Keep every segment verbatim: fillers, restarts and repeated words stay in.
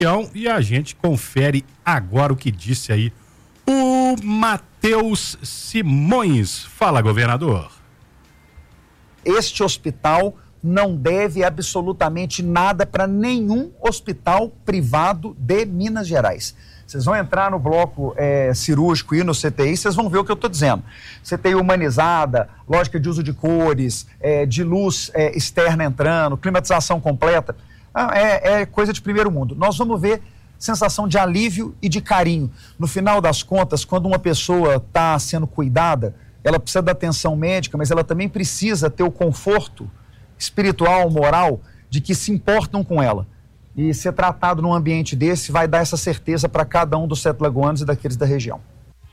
E a gente confere agora o que disse aí o Matheus Simões. Fala, governador. Este hospital não deve absolutamente nada para nenhum hospital privado de Minas Gerais. Vocês vão entrar no bloco é, cirúrgico e no C T I, vocês vão ver o que eu estou dizendo. C T I humanizada, lógica de uso de cores, é, de luz é, externa entrando, climatização completa. É, é coisa de primeiro mundo. Nós vamos ver sensação de alívio e de carinho. No final das contas, quando uma pessoa está sendo cuidada, ela precisa da atenção médica, mas ela também precisa ter o conforto espiritual, moral, de que se importam com ela. E ser tratado num ambiente desse vai dar essa certeza para cada um dos sete lagoanos e daqueles da região.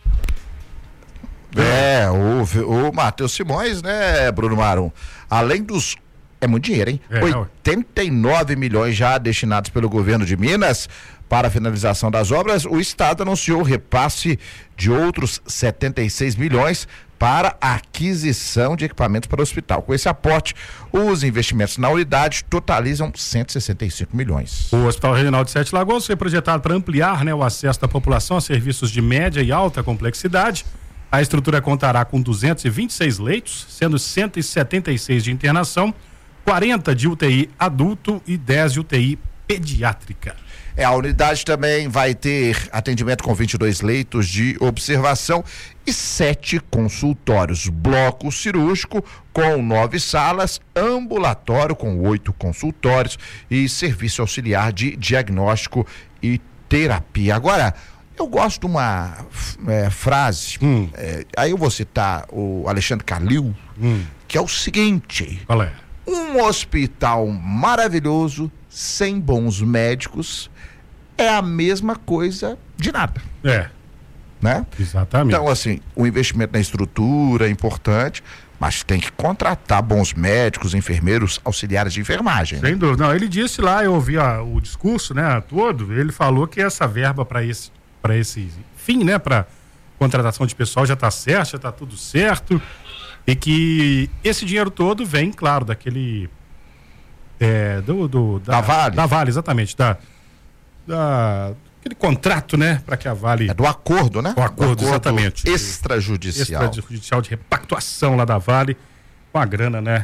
É, o, o Matheus Simões, né, Bruno Marum? Além dos... É muito dinheiro, hein? É, oitenta e nove milhões já destinados pelo governo de Minas para a finalização das obras. O Estado anunciou o repasse de outros setenta e seis milhões para a aquisição de equipamentos para o hospital. Com esse aporte, os investimentos na unidade totalizam cento e sessenta e cinco milhões. O Hospital Regional de Sete Lagoas foi projetado para ampliar, né, o acesso da população a serviços de média e alta complexidade. A estrutura contará com duzentos e vinte e seis leitos, sendo cento e setenta e seis de internação, quarenta de U T I adulto e dez de U T I pediátrica. É, a unidade também vai ter atendimento com vinte e dois leitos de observação e sete consultórios, bloco cirúrgico com nove salas, ambulatório com oito consultórios e serviço auxiliar de diagnóstico e terapia. Agora, eu gosto de uma é, frase, hum. é, aí eu vou citar o Alexandre Calil, hum. que é o seguinte: qual é? Um hospital maravilhoso, sem bons médicos, é a mesma coisa de nada. É. Né? Exatamente. Então, assim, o investimento na estrutura é importante, mas tem que contratar bons médicos, enfermeiros, auxiliares de enfermagem. Sem dúvida. Não, ele disse lá, eu ouvi a, o discurso, né, todo, ele falou que essa verba para esse, para esse fim, né, para contratação de pessoal já está certo, já está tudo certo. E que esse dinheiro todo vem, claro, daquele... É, do, do, da, da Vale. Da Vale, exatamente. Da, da, aquele contrato, né? Para que a Vale... É do acordo, né? O acordo, acordo exatamente. Extrajudicial. Extrajudicial de repactuação lá da Vale, com a grana, né?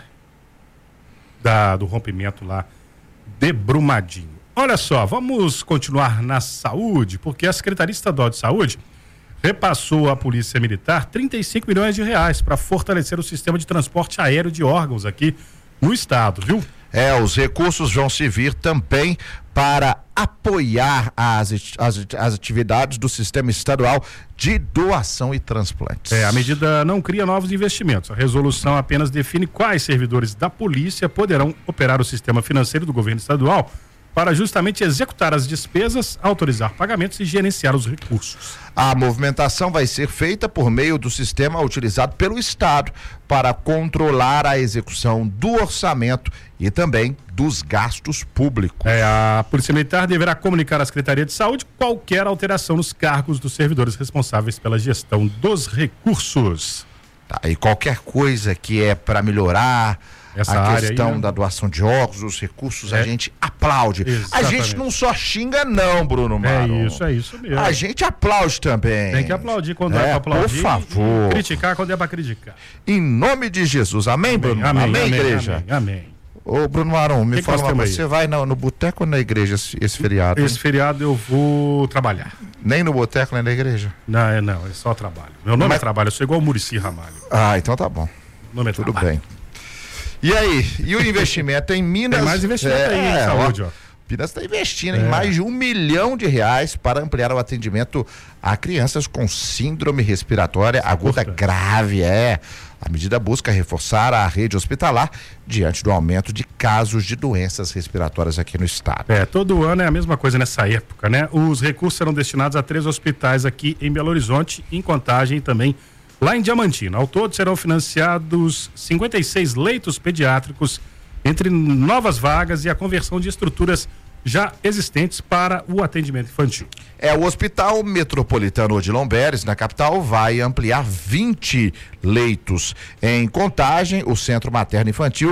Da, do rompimento lá de Brumadinho. Olha só, vamos continuar na saúde, porque a Secretaria Estadual de Saúde repassou à Polícia Militar trinta e cinco milhões de reais para fortalecer o sistema de transporte aéreo de órgãos aqui no estado, viu? É, os recursos vão servir também para apoiar as, as, as atividades do sistema estadual de doação e transplantes. É, a medida não cria novos investimentos. A resolução apenas define quais servidores da polícia poderão operar o sistema financeiro do governo estadual para justamente executar as despesas, autorizar pagamentos e gerenciar os recursos. A movimentação vai ser feita por meio do sistema utilizado pelo Estado para controlar a execução do orçamento e também dos gastos públicos. É, a Polícia Militar deverá comunicar à Secretaria de Saúde qualquer alteração nos cargos dos servidores responsáveis pela gestão dos recursos. Tá, e qualquer coisa que é para melhorar essa a área questão aí, né? da doação de órgãos, os recursos, é. a gente aplaude. Exatamente. A gente não só xinga não, Bruno Marum. É isso, é isso mesmo. A gente aplaude também. Tem que aplaudir quando é, é para aplaudir. Por favor. E criticar quando é para criticar. Em nome de Jesus. Amém, amém Bruno? Amém, amém, amém igreja? Amém, amém. Ô, Bruno Marum, me que fala que uma coisa, você vai no, no boteco ou na igreja esse, esse feriado? Esse hein? feriado eu vou trabalhar. Nem no boteco, nem na igreja? Não, é não, é só trabalho. Meu nome Mas... é trabalho, eu sou igual o Muricy Ramalho. Ah, então tá bom. Meu nome é Tudo trabalho. bem. E aí, e o investimento em Minas? Tem mais investimento é, aí em é, saúde, ó. Minas está investindo é. em mais de um milhão de reais para ampliar o atendimento a crianças com síndrome respiratória aguda Puta. grave. É. A medida busca reforçar a rede hospitalar diante do aumento de casos de doenças respiratórias aqui no estado. É, todo ano é a mesma coisa nessa época, né? Os recursos serão destinados a três hospitais aqui em Belo Horizonte, em Contagem também lá em Diamantina. Ao todo serão financiados cinquenta e seis leitos pediátricos, entre novas vagas e a conversão de estruturas já existentes para o atendimento infantil. É, o Hospital Metropolitano Odilon Beres, na capital, vai ampliar vinte leitos. Em Contagem, o Centro Materno Infantil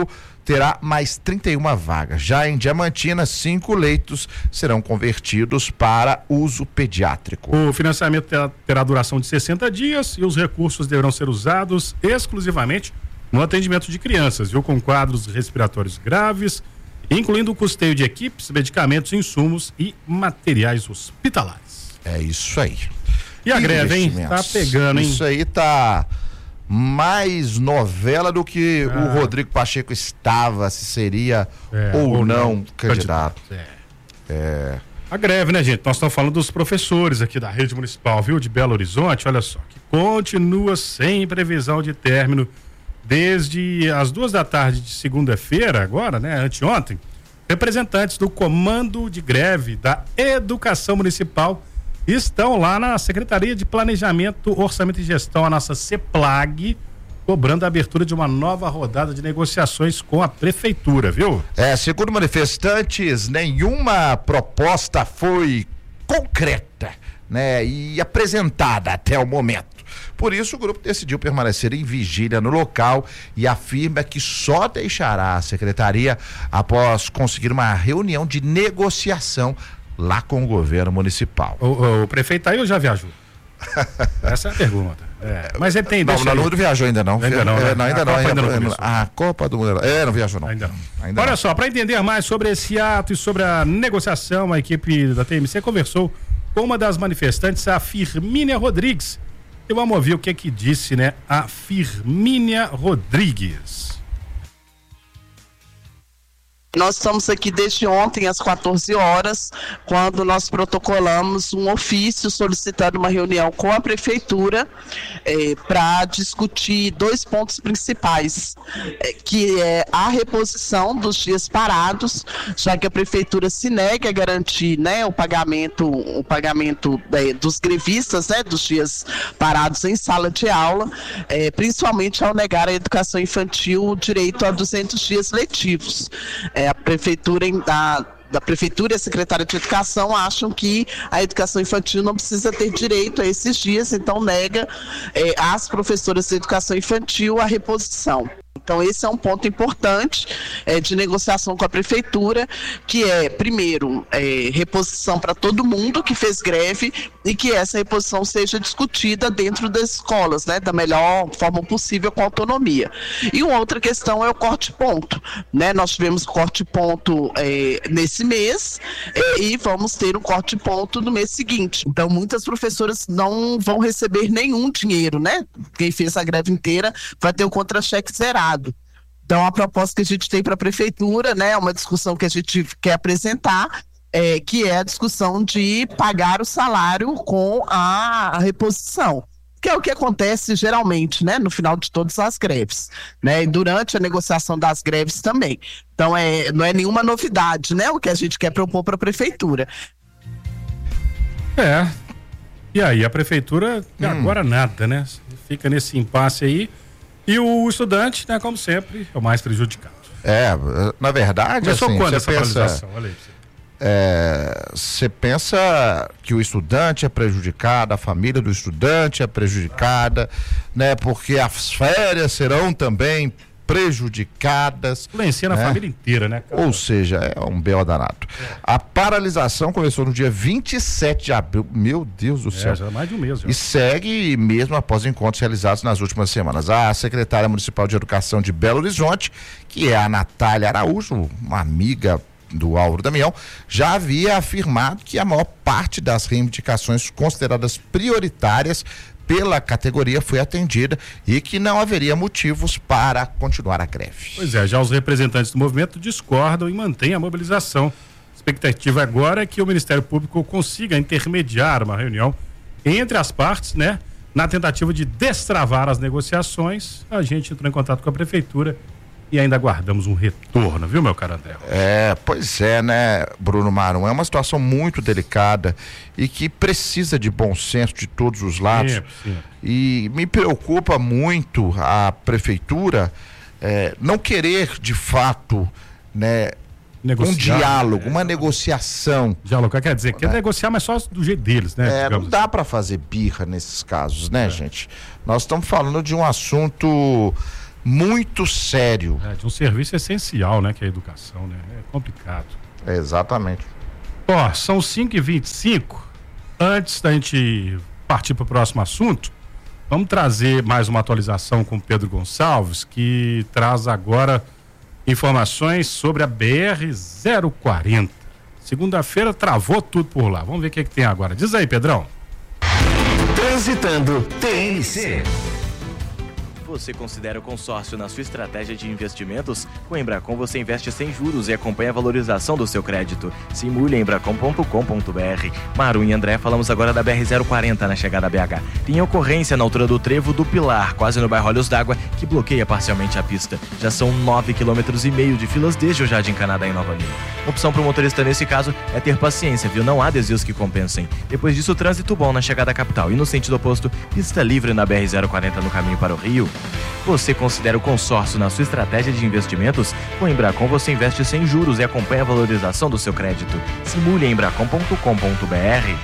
terá mais trinta e uma vagas. Já em Diamantina, cinco leitos serão convertidos para uso pediátrico. O financiamento terá, terá duração de sessenta dias e os recursos deverão ser usados exclusivamente no atendimento de crianças, viu, com quadros respiratórios graves, incluindo o custeio de equipes, medicamentos, insumos e materiais hospitalares. É isso aí. E a greve, hein? Tá pegando, hein? Isso aí tá mais novela do que ah. o Rodrigo Pacheco estava, se seria é, ou, ou não, não candidato. candidato. É. É. A greve, né, gente? Nós estamos falando dos professores aqui da rede municipal, viu, de Belo Horizonte, olha só, que continua sem previsão de término desde as duas da tarde de segunda-feira, agora, né, anteontem. Representantes do Comando de Greve da Educação Municipal estão lá na Secretaria de Planejamento, Orçamento e Gestão, a nossa CEPLAG, cobrando a abertura de uma nova rodada de negociações com a Prefeitura, viu? É, segundo manifestantes, nenhuma proposta foi concreta, né, e apresentada até o momento. Por isso, o grupo decidiu permanecer em vigília no local e afirma que só deixará a secretaria após conseguir uma reunião de negociação lá com o governo municipal. O, o, o prefeito aí ou já viajou? Essa é a pergunta. É, mas ele tem... Não, não, não viajou ainda não. Ainda não, né? é, não ainda a não. Ainda, ainda não a Copa do Mundo. É, não viajou não. Ainda não. Ainda Olha não. só, para entender mais sobre esse ato e sobre a negociação, a equipe da T M C conversou com uma das manifestantes, a Firmínia Rodrigues. E vamos ouvir o que é que disse, né, a Firmínia Rodrigues. Nós estamos aqui desde ontem às quatorze horas, quando nós protocolamos um ofício solicitando uma reunião com a Prefeitura eh, para discutir dois pontos principais, eh, que é a reposição dos dias parados, já que a Prefeitura se nega a garantir, né, o pagamento, o pagamento eh, dos grevistas, né, dos dias parados em sala de aula, eh, principalmente ao negar à educação infantil o direito a duzentos dias letivos. É, a prefeitura, a, da prefeitura e a secretária de educação acham que a educação infantil não precisa ter direito a esses dias, então nega é, às professoras de educação infantil a reposição. Então esse é um ponto importante é, de negociação com a prefeitura, que é, primeiro, é, reposição para todo mundo que fez greve e que essa reposição seja discutida dentro das escolas, né, da melhor forma possível, com autonomia. E uma outra questão é o corte-ponto, né? Nós tivemos corte-ponto é, nesse mês é, e vamos ter um corte-ponto no mês seguinte. Então muitas professoras não vão receber nenhum dinheiro, né? Quem fez a greve inteira vai ter o contra-cheque zerado. Então, a proposta que a gente tem para a prefeitura, né, é uma discussão que a gente quer apresentar, é, que é a discussão de pagar o salário com a, a reposição, que é o que acontece geralmente, né, no final de todas as greves, né, e durante a negociação das greves também. Então, é, não é nenhuma novidade, né, o que a gente quer propor para a prefeitura. É. E aí, a prefeitura, hum. agora nada, né? Fica nesse impasse aí. E o estudante, né, como sempre, é o mais prejudicado. É, na verdade, Começou assim, quando você essa pensa, paralisação? Olha aí. É, você pensa que o estudante é prejudicado, a família do estudante é prejudicada, né? Porque as férias serão também prejudicadas. Influencia na né? família inteira, né, cara? Ou seja, é um B O danado. É. A paralisação começou no dia vinte e sete de abril, meu Deus do é, céu. Já é mais de um mês. Já. E segue mesmo após encontros realizados nas últimas semanas. A secretária municipal de educação de Belo Horizonte, que é a Natália Araújo, uma amiga do Álvaro Damião, já havia afirmado que a maior parte das reivindicações consideradas prioritárias pela categoria foi atendida e que não haveria motivos para continuar a greve. Pois é, já os representantes do movimento discordam e mantêm a mobilização. A expectativa agora é que o Ministério Público consiga intermediar uma reunião entre as partes, né? Na tentativa de destravar as negociações. A gente entrou em contato com a prefeitura e ainda aguardamos um retorno, viu, meu caro André? É, pois é, né, Bruno Marum? É uma situação muito delicada e que precisa de bom senso de todos os lados. Sim, sim. E me preocupa muito a prefeitura é, não querer, de fato, né, negociar, um diálogo, é, uma negociação. Dialogar quer dizer, quer é. negociar, mas só do jeito deles, né? É, não dá assim. para fazer birra nesses casos, né, é. gente? Nós estamos falando de um assunto muito sério. É, de um serviço essencial, né? Que é a educação, né? É complicado. É, exatamente. Ó, são cinco e vinte e cinco. Antes da gente partir para o próximo assunto, vamos trazer mais uma atualização com o Pedro Gonçalves, que traz agora informações sobre a B R zero quarenta. Segunda-feira travou tudo por lá. Vamos ver o que, é que tem agora. Diz aí, Pedrão. Transitando T N C. Você considera o consórcio na sua estratégia de investimentos? Com a Embracon você investe sem juros e acompanha a valorização do seu crédito. Simule em embracon ponto com ponto b r. Maru e André, falamos agora da B R zero quarenta na chegada a B H. Tem ocorrência na altura do Trevo do Pilar, quase no bairro Olhos d'Água, que bloqueia parcialmente a pista. Já são nove quilômetros e meio de filas desde o Jardim Canadá em Nova Lima. Opção para o motorista nesse caso é ter paciência, viu? Não há desvios que compensem. Depois disso, trânsito bom na chegada à capital. E no sentido oposto, pista livre na B R zero quarenta no caminho para o Rio. Você considera o consórcio na sua estratégia de investimentos? Com a Embracon você investe sem juros e acompanha a valorização do seu crédito. Simule em embracon ponto com ponto b r.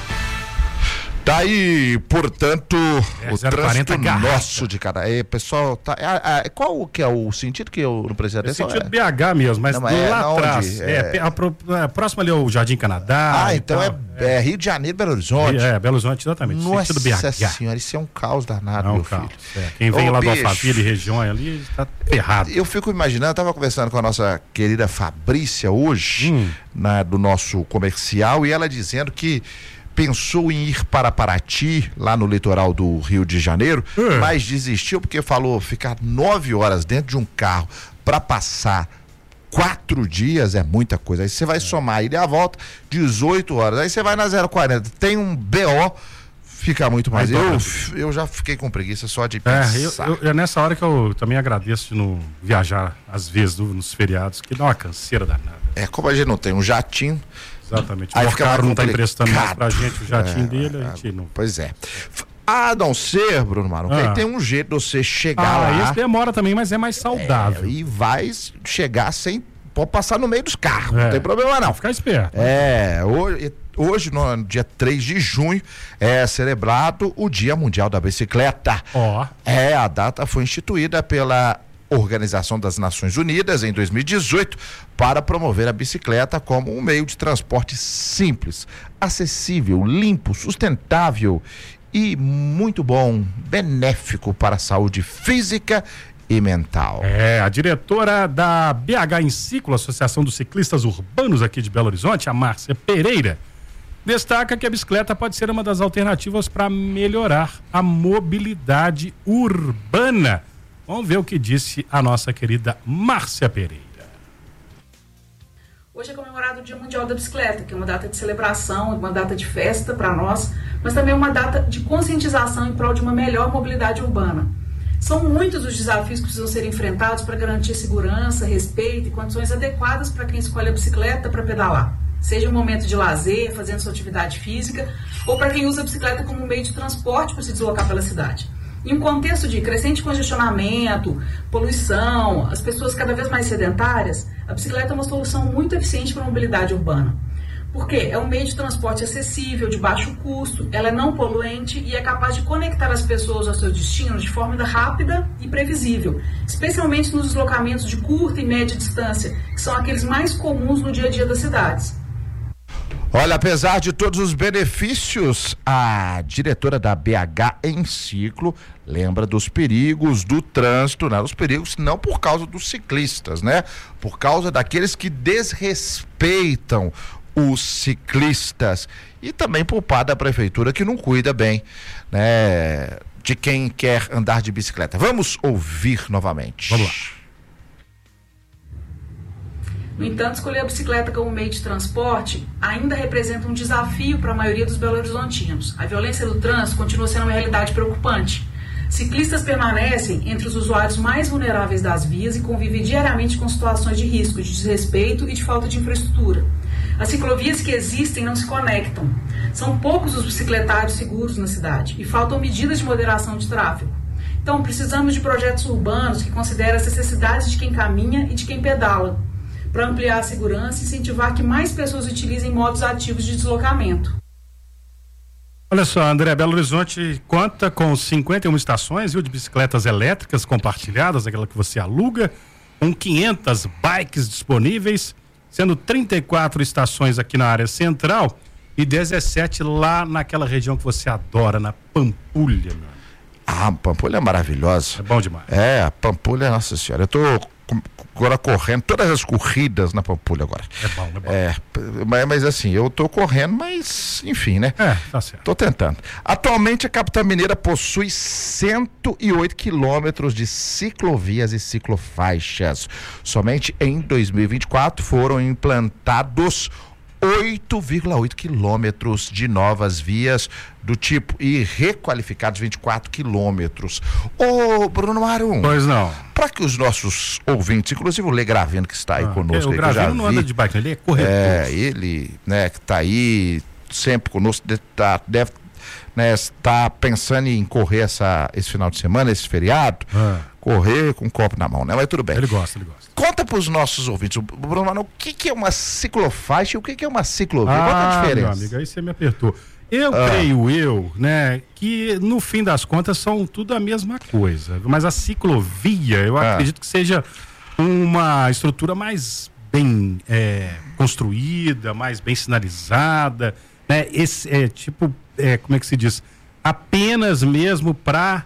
Daí, portanto, É, o zero quarenta trânsito garrafa. nosso de cada. É, pessoal, tá, é, é, qual que é o sentido que eu não preciso É atenção? sentido É- B H mesmo, mas Não, mas do é lá na onde? atrás. É, É- pe- a pro- é, próximo ali é o Jardim Canadá. Ah, e então tal. é, é Rio de Janeiro, Belo Horizonte. É, Belo Horizonte, exatamente. Nossa Sentido B H. senhora, isso é um caos danado, Não, meu calma. filho. É, quem vem Ô, lá do bicho. Alphaville e região ali está ferrado. Eu fico imaginando, eu tava conversando com a nossa querida Fabrícia hoje, Hum. na, do nosso comercial, e ela dizendo que pensou em ir para Paraty, lá no litoral do Rio de Janeiro, É. mas desistiu porque falou ficar nove horas dentro de um carro para passar quatro dias é muita coisa. Aí você vai somar a ida e a volta, dezoito horas. Aí você vai na zero quarenta, tem um B O, fica muito mais. Vai Eu, dobra. eu já fiquei com preguiça só de É, pensar. eu, eu- é nessa hora que eu também agradeço de não viajar, às vezes, do- nos feriados, que dá uma canseira danada. É, como a gente não tem um jatinho, Exatamente. Aí O fica mais Morcaro não está complicado. emprestando mais pra gente o jatinho É, dele, a gente não. pois é. A não ser, Bruno Marum, que Ah. aí tem um jeito de você chegar Ah, lá esse demora também, mas é mais saudável. e vai chegar sem. Pode passar no meio dos carros, É. não tem problema não. Ficar esperto. É, hoje, hoje, no dia três de junho, é celebrado o Dia Mundial da Bicicleta. Ó. É, a data foi instituída pela Organização das Nações Unidas em dois mil e dezoito para promover a bicicleta como um meio de transporte simples, acessível, limpo, sustentável e muito bom, benéfico para a saúde física e mental. É, a diretora da B H em Ciclo, Associação dos Ciclistas Urbanos aqui de Belo Horizonte, a Márcia Pereira, destaca que a bicicleta pode ser uma das alternativas para melhorar a mobilidade urbana. Vamos ver o que disse a nossa querida Márcia Pereira. Hoje é comemorado o Dia Mundial da Bicicleta, que é uma data de celebração, uma data de festa para nós, mas também uma data de conscientização em prol de uma melhor mobilidade urbana. São muitos os desafios que precisam ser enfrentados para garantir segurança, respeito e condições adequadas para quem escolhe a bicicleta para pedalar. Seja um momento de lazer, fazendo sua atividade física, ou para quem usa a bicicleta como um meio de transporte para se deslocar pela cidade. Em um contexto de crescente congestionamento, poluição, as pessoas cada vez mais sedentárias, a bicicleta é uma solução muito eficiente para a mobilidade urbana. Por quê? É um meio de transporte acessível, de baixo custo, ela é não poluente e é capaz de conectar as pessoas ao seu destino de forma rápida e previsível, especialmente nos deslocamentos de curta e média distância, que são aqueles mais comuns no dia a dia das cidades. Olha, apesar de todos os benefícios, a diretora da B H em Ciclo lembra dos perigos do trânsito, né? Os perigos não por causa dos ciclistas, né? Por causa daqueles que desrespeitam os ciclistas e também por parte da prefeitura que não cuida bem, né? De quem quer andar de bicicleta. Vamos ouvir novamente. Vamos lá. No entanto, escolher a bicicleta como meio de transporte ainda representa um desafio para a maioria dos belo-horizontinos. A violência do trânsito continua sendo uma realidade preocupante. Ciclistas permanecem entre os usuários mais vulneráveis das vias e convivem diariamente com situações de risco, de desrespeito e de falta de infraestrutura. As ciclovias que existem não se conectam. São poucos os bicicletários seguros na cidade e faltam medidas de moderação de tráfego. Então, precisamos de projetos urbanos que considerem as necessidades de quem caminha e de quem pedala, para ampliar a segurança e incentivar que mais pessoas utilizem modos ativos de deslocamento. Olha só, André, Belo Horizonte conta com cinquenta e uma estações, viu, de bicicletas elétricas compartilhadas, aquela que você aluga, com quinhentas bikes disponíveis, sendo trinta e quatro estações aqui na área central e dezessete lá naquela região que você adora, na Pampulha, meu. Ah, a Pampulha é maravilhosa. É bom demais. É, a Pampulha, nossa senhora, eu tô agora correndo, todas as corridas na Pampulha agora. É bom, é bom. É, mas, mas assim, eu tô correndo, mas enfim, né? É, tá certo. Tô tentando. Atualmente a capital mineira possui cento e oito quilômetros de ciclovias e ciclofaixas. Somente em dois mil e vinte e quatro foram implantados oito vírgula oito quilômetros de novas vias do tipo e requalificados vinte e quatro quilômetros. Ô, Bruno Marum. Pois não. Para que os nossos ouvintes, inclusive o Lê Gravino que está aí ah, conosco. O aí, Gravino não vi, anda de bike, ele é corredor. É, ele, né, que está aí sempre conosco, deve, tá, deve né, estar pensando em correr essa, esse final de semana, esse feriado, Ah. correr com um copo na mão, né? Mas tudo bem. Ele gosta, ele gosta. Conta para os nossos ouvintes, Bruno Marum, o que, que é uma ciclofaixa e o que, que é uma ciclovia? Qual que é a Ah, diferença? meu amigo, aí você me apertou. Eu Ah. creio eu, né, que no fim das contas são tudo a mesma coisa. Mas a ciclovia, eu Ah. acredito que seja uma estrutura mais bem é, construída, mais bem sinalizada, né? Esse é tipo, é, como é que se diz? Apenas mesmo para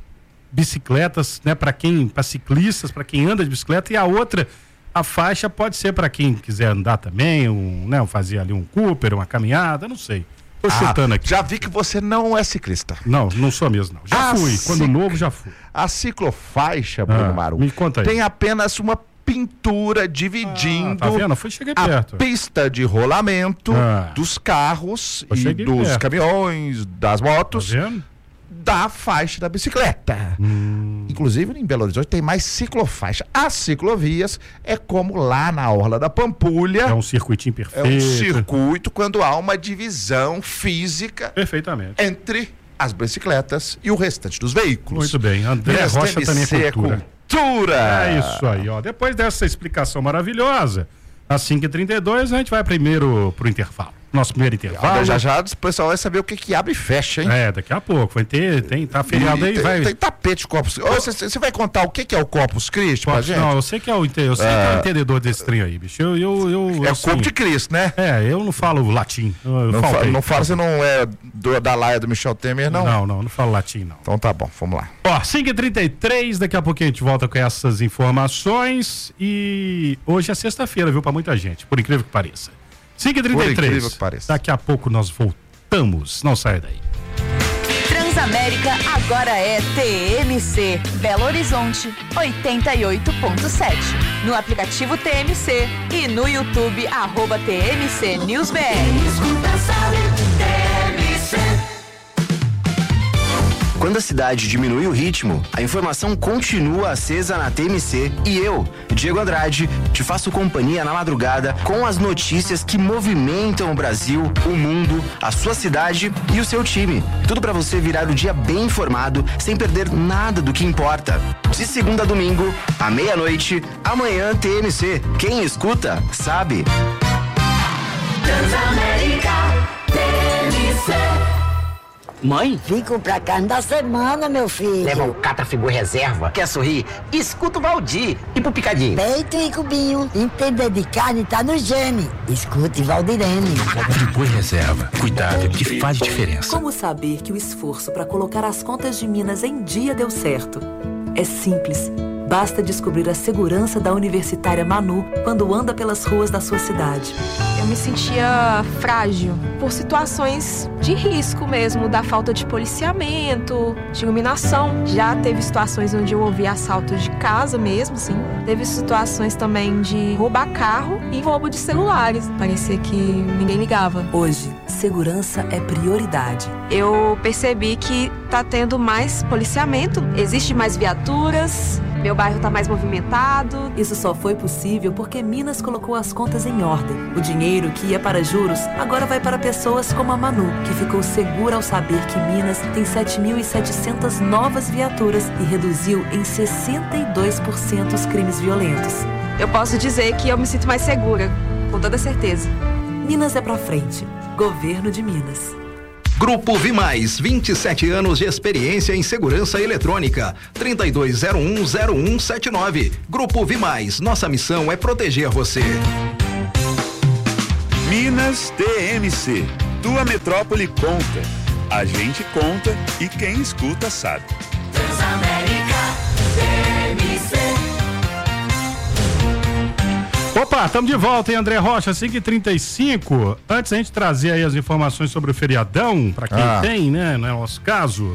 bicicletas, né? Para quem, para ciclistas, para quem anda de bicicleta, e a outra, a faixa pode ser para quem quiser andar também, um, né? Fazer ali um Cooper, uma caminhada, não sei. Tô Ah, chutando aqui. já vi que você não é ciclista. Não, não sou mesmo, não. Já Ah, fui. Quando cic- novo, já fui. A ciclofaixa, Bruno Ah, Marum, me conta aí. tem apenas uma pintura Ah, dividindo tá vendo? Fui, cheguei a perto. pista de rolamento Ah. dos carros Eu e cheguei dos perto. caminhões, das Tá motos, vendo? da faixa da bicicleta. Hum. Inclusive, em Belo Horizonte tem mais ciclofaixa. As ciclovias é como lá na Orla da Pampulha. É um circuitinho É perfeito. um circuito quando há uma divisão física Perfeitamente. entre as bicicletas e o restante dos veículos. Muito bem. André Essa Rocha deve também é ser cultura. cultura. É isso aí, ó. Depois dessa explicação maravilhosa, às cinco e trinta e dois, a gente vai primeiro pro intervalo. Nosso primeiro intervalo. Já já o pessoal vai saber o que que abre e fecha, hein? É, daqui a pouco. Vai ter, tem, tá feriado aí, tem, vai. tem tapete Corpus Christi. Você vai contar o que que é o Corpus Christi pra Pode- gente? Não, eu sei que é o, ente- eu sei que é o entendedor desse trem aí, bicho. Eu, eu, eu, é o assim, corpo de Cristo, né? É, eu não falo latim. Eu, eu Não, fa faltei. não fala, você não é do- da laia do Michel Temer, não? Não, não, não falo latim, não. Então tá bom, vamos lá. Ó, cinco e trinta e três, daqui a pouquinho a gente volta com essas informações. E hoje é sexta-feira, viu, pra muita gente, por incrível que pareça. cinco e trinta e três. Por incrível que pareça. Daqui a pouco nós voltamos. Não saia daí. Transamérica agora é T M C Belo Horizonte oitenta e oito ponto sete. No aplicativo T M C e no YouTube arroba T M C News B R. Quando a cidade diminui o ritmo, a informação continua acesa na T M C e eu, Diego Andrade, te faço companhia na madrugada com as notícias que movimentam o Brasil, o mundo, a sua cidade e o seu time. Tudo para você virar o dia bem informado, sem perder nada do que importa. De segunda a domingo, à meia-noite, amanhã T M C. Quem escuta, sabe. Transamérica T M C. Mãe? Vim comprar carne da semana, meu filho. Leva o Catafigu Reserva. Quer sorrir? Escuta o Valdir. E pro Picadinho? Peito e cubinho. Entender de carne tá no gene. Escute Valdirene. Catafigu Reserva. Cuidado que faz diferença. Como saber que o esforço para colocar as contas de Minas em dia deu certo? É simples. Basta descobrir a segurança da universitária Manu quando anda pelas ruas da sua cidade. Eu me sentia frágil por situações de risco mesmo, da falta de policiamento, de iluminação. Já teve situações onde eu ouvi assaltos de casa mesmo, sim. Teve situações também de roubar carro e roubo de celulares. Parecia que ninguém ligava. Hoje, segurança é prioridade. Eu percebi que tá tendo mais policiamento, existe mais viaturas. Meu bairro está mais movimentado. Isso só foi possível porque Minas colocou as contas em ordem. O dinheiro que ia para juros agora vai para pessoas como a Manu, que ficou segura ao saber que Minas tem sete mil e setecentas novas viaturas e reduziu em sessenta e dois por cento os crimes violentos. Eu posso dizer que eu me sinto mais segura, com toda certeza. Minas é pra frente. Governo de Minas. Grupo Vimais, vinte e sete anos de experiência em segurança eletrônica. trinta e dois zero um zero um sete nove. Grupo Vimais, nossa missão é proteger você. Minas T M C, tua metrópole conta. A gente conta e quem escuta sabe. Transamérica T M C. Opa, estamos de volta, hein, André Rocha, cinco e trinta e cinco. Antes a gente trazer aí as informações sobre o feriadão, para quem ah. tem, né, no nosso caso,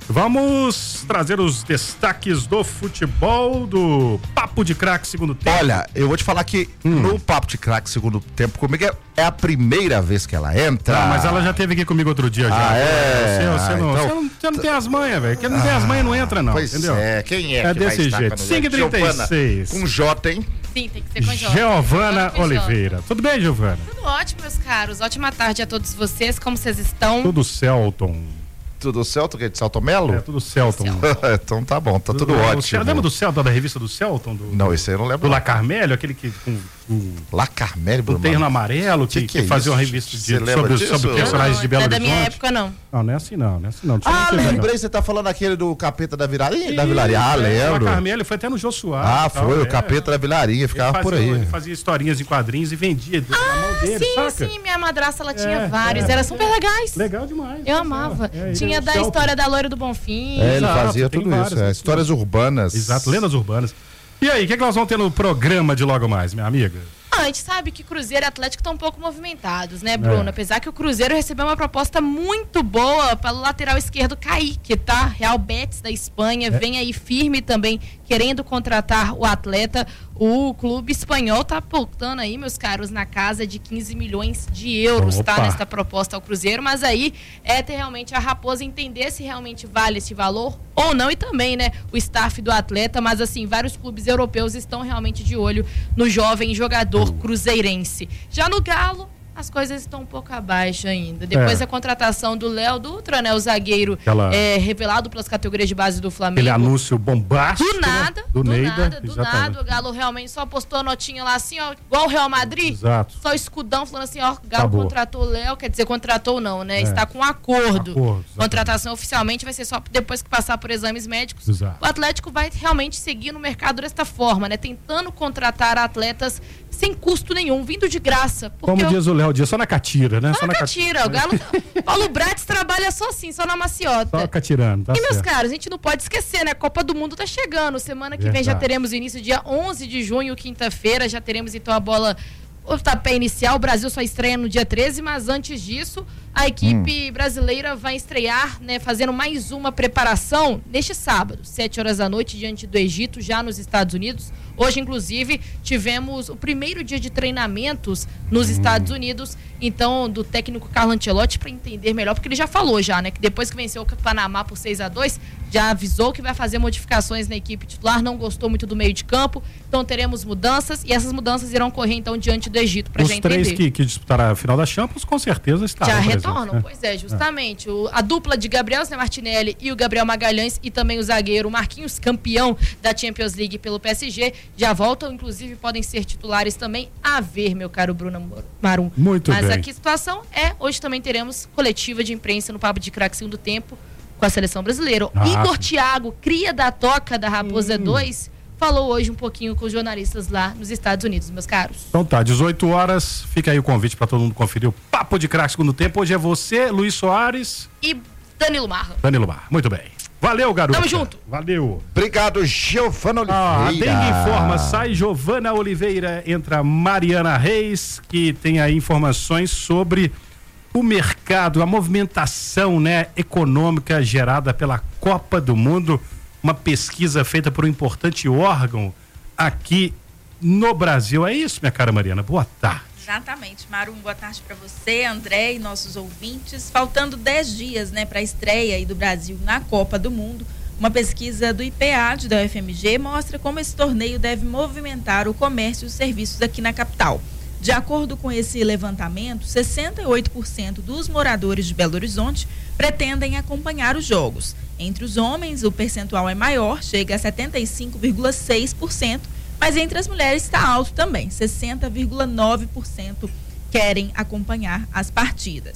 vamos trazer os destaques do futebol, do Papo de Craque segundo tempo. Olha, eu vou te falar que hum. no Papo de Craque segundo tempo comigo é, é a primeira vez que ela entra. Ah, mas ela já esteve aqui comigo outro dia. Já. Ah, é? Você, você, ah, não, então... você, não, você não tem as manhas, velho. Quem não tem as manhas não entra, não. Pois entendeu? é, quem é É que desse vai jeito. cinco e trinta e seis. Com J, hein? Sim, tem que ser com J. Giovana Oliveira. Tudo bem, Giovana? Tudo ótimo, meus caros. Ótima tarde a todos vocês. Como vocês estão? Tudo Celton. Tudo Celton, que é de Celton Melo? É, tudo Celton. Então tá bom, tá tudo, tudo ótimo. Lembra do Celton, da revista do Celton? Do, não, esse aí eu não lembro. Do La Carmelho, aquele que... Com, com, La Carmelho, Bruno? O terno amarelo, que, que, que, que fazia uma revista de, sobre, sobre personagens não, de Belo Horizonte. Não é da minha época, não. Não, não é assim não, não é assim não. Ah, lembrei, não. Você tá falando aquele do Capeta da Vilarinha? Da Vilarinha, ah, lembro. La Carmelho foi até no Jô Soares. Ah, foi, tal, o Capeta é. da Vilarinha, ficava fazia, por aí. Ele fazia historinhas em quadrinhos e vendia ah, na mão dele, sim, saca? sim, minha madrasta, ela tinha é, vários, é, eram super legais. Legal demais. Eu amava. É, tinha da Celton. História da Loira do Bonfim. É, ele fazia tudo várias, isso, é, histórias urbanas. Exato, lendas urbanas. E aí, o que, é que nós vamos ter no programa de logo mais, minha amiga? Ah, a gente sabe que Cruzeiro e Atlético estão um pouco movimentados, né, Bruno? É. Apesar que o Cruzeiro recebeu uma proposta muito boa pelo lateral esquerdo Kaique, tá? Real Betis da Espanha, é. vem aí firme também, querendo contratar o atleta. O clube espanhol tá apontando aí, meus caros, na casa de quinze milhões de euros, Opa. tá? Nesta proposta ao Cruzeiro, mas aí é ter realmente a Raposa entender se realmente vale esse valor ou não, e também, né, o staff do atleta, mas assim, vários clubes europeus estão realmente de olho no jovem jogador cruzeirense. Já no Galo, as coisas estão um pouco abaixo ainda. Depois é. da contratação do Léo Dutra, né, o zagueiro Aquela... é, revelado pelas categorias de base do Flamengo. Aquele anúncio bombástico. Do nada, né? do, do Neida, nada, do exatamente. nada. O Galo realmente só postou a notinha lá assim, ó, igual o Real Madrid. Exato. Só escudão falando assim, ó, o Galo Acabou. contratou o Léo, quer dizer, contratou não, né? É. Está com um acordo. acordo Contratação oficialmente vai ser só depois que passar por exames médicos. Exato. O Atlético vai realmente seguir no mercado desta forma, né? Tentando contratar atletas sem custo nenhum, vindo de graça. Como diz o Léo Dias, só na catira, né? Só, só na catira. O Galo, Paulo Bratis trabalha só assim, só na maciota. Só catirando, tá E, meus certo. caros, a gente não pode esquecer, né? A Copa do Mundo tá chegando. Semana que Verdade. vem já teremos o início, dia onze de junho, quinta-feira. Já teremos, então, a bola... O tapé inicial, o Brasil só estreia no dia treze, mas antes disso, a equipe hum. brasileira vai estrear, né, fazendo mais uma preparação neste sábado, sete horas da noite, diante do Egito, já nos Estados Unidos. Hoje, inclusive, tivemos o primeiro dia de treinamentos nos hum. Estados Unidos, então, do técnico Carlo Ancelotti, para entender melhor, porque ele já falou já, né, que depois que venceu o Panamá por seis a dois, já avisou que vai fazer modificações na equipe titular, não gostou muito do meio de campo, então teremos mudanças, e essas mudanças irão correr, então, diante do Egito, para já entender. Os três que, que disputaram a final da Champions, com certeza estarão já presentes, retornam, né? Pois é, justamente. O, a dupla de Gabriel Zé Martinelli e o Gabriel Magalhães, e também o zagueiro Marquinhos, campeão da Champions League pelo P S G, já voltam, inclusive podem ser titulares também, a ver, meu caro Bruno Marum. Muito Mas bem. aqui a situação é, hoje também teremos coletiva de imprensa no Papo de Craque segundo tempo, com a seleção brasileira. Ah, Igor sim. Thiago, cria da Toca da Raposa hum. dois, falou hoje um pouquinho com os jornalistas lá nos Estados Unidos, meus caros. Então tá, dezoito horas, fica aí o convite para todo mundo conferir o Papo de Craque segundo tempo. Hoje é você, Luiz Soares e Danilo Marra. Danilo Marra, muito bem. Valeu, garoto. Tamo junto. Valeu. Obrigado, Giovana Oliveira. Ah, a Dengue informa, sai Giovana Oliveira, entra Mariana Reis, que tem aí informações sobre o mercado, a movimentação, né, econômica gerada pela Copa do Mundo, uma pesquisa feita por um importante órgão aqui no Brasil. É isso, minha cara Mariana? Boa tarde. Exatamente, Marum, boa tarde para você, André e nossos ouvintes. Faltando dez dias, né, para a estreia aí do Brasil na Copa do Mundo, uma pesquisa do I P A D da U F M G mostra como esse torneio deve movimentar o comércio e os serviços aqui na capital. De acordo com esse levantamento, sessenta e oito por cento dos moradores de Belo Horizonte pretendem acompanhar os jogos. Entre os homens, o percentual é maior, chega a setenta e cinco vírgula seis por cento, mas entre as mulheres está alto também, sessenta vírgula nove por cento querem acompanhar as partidas.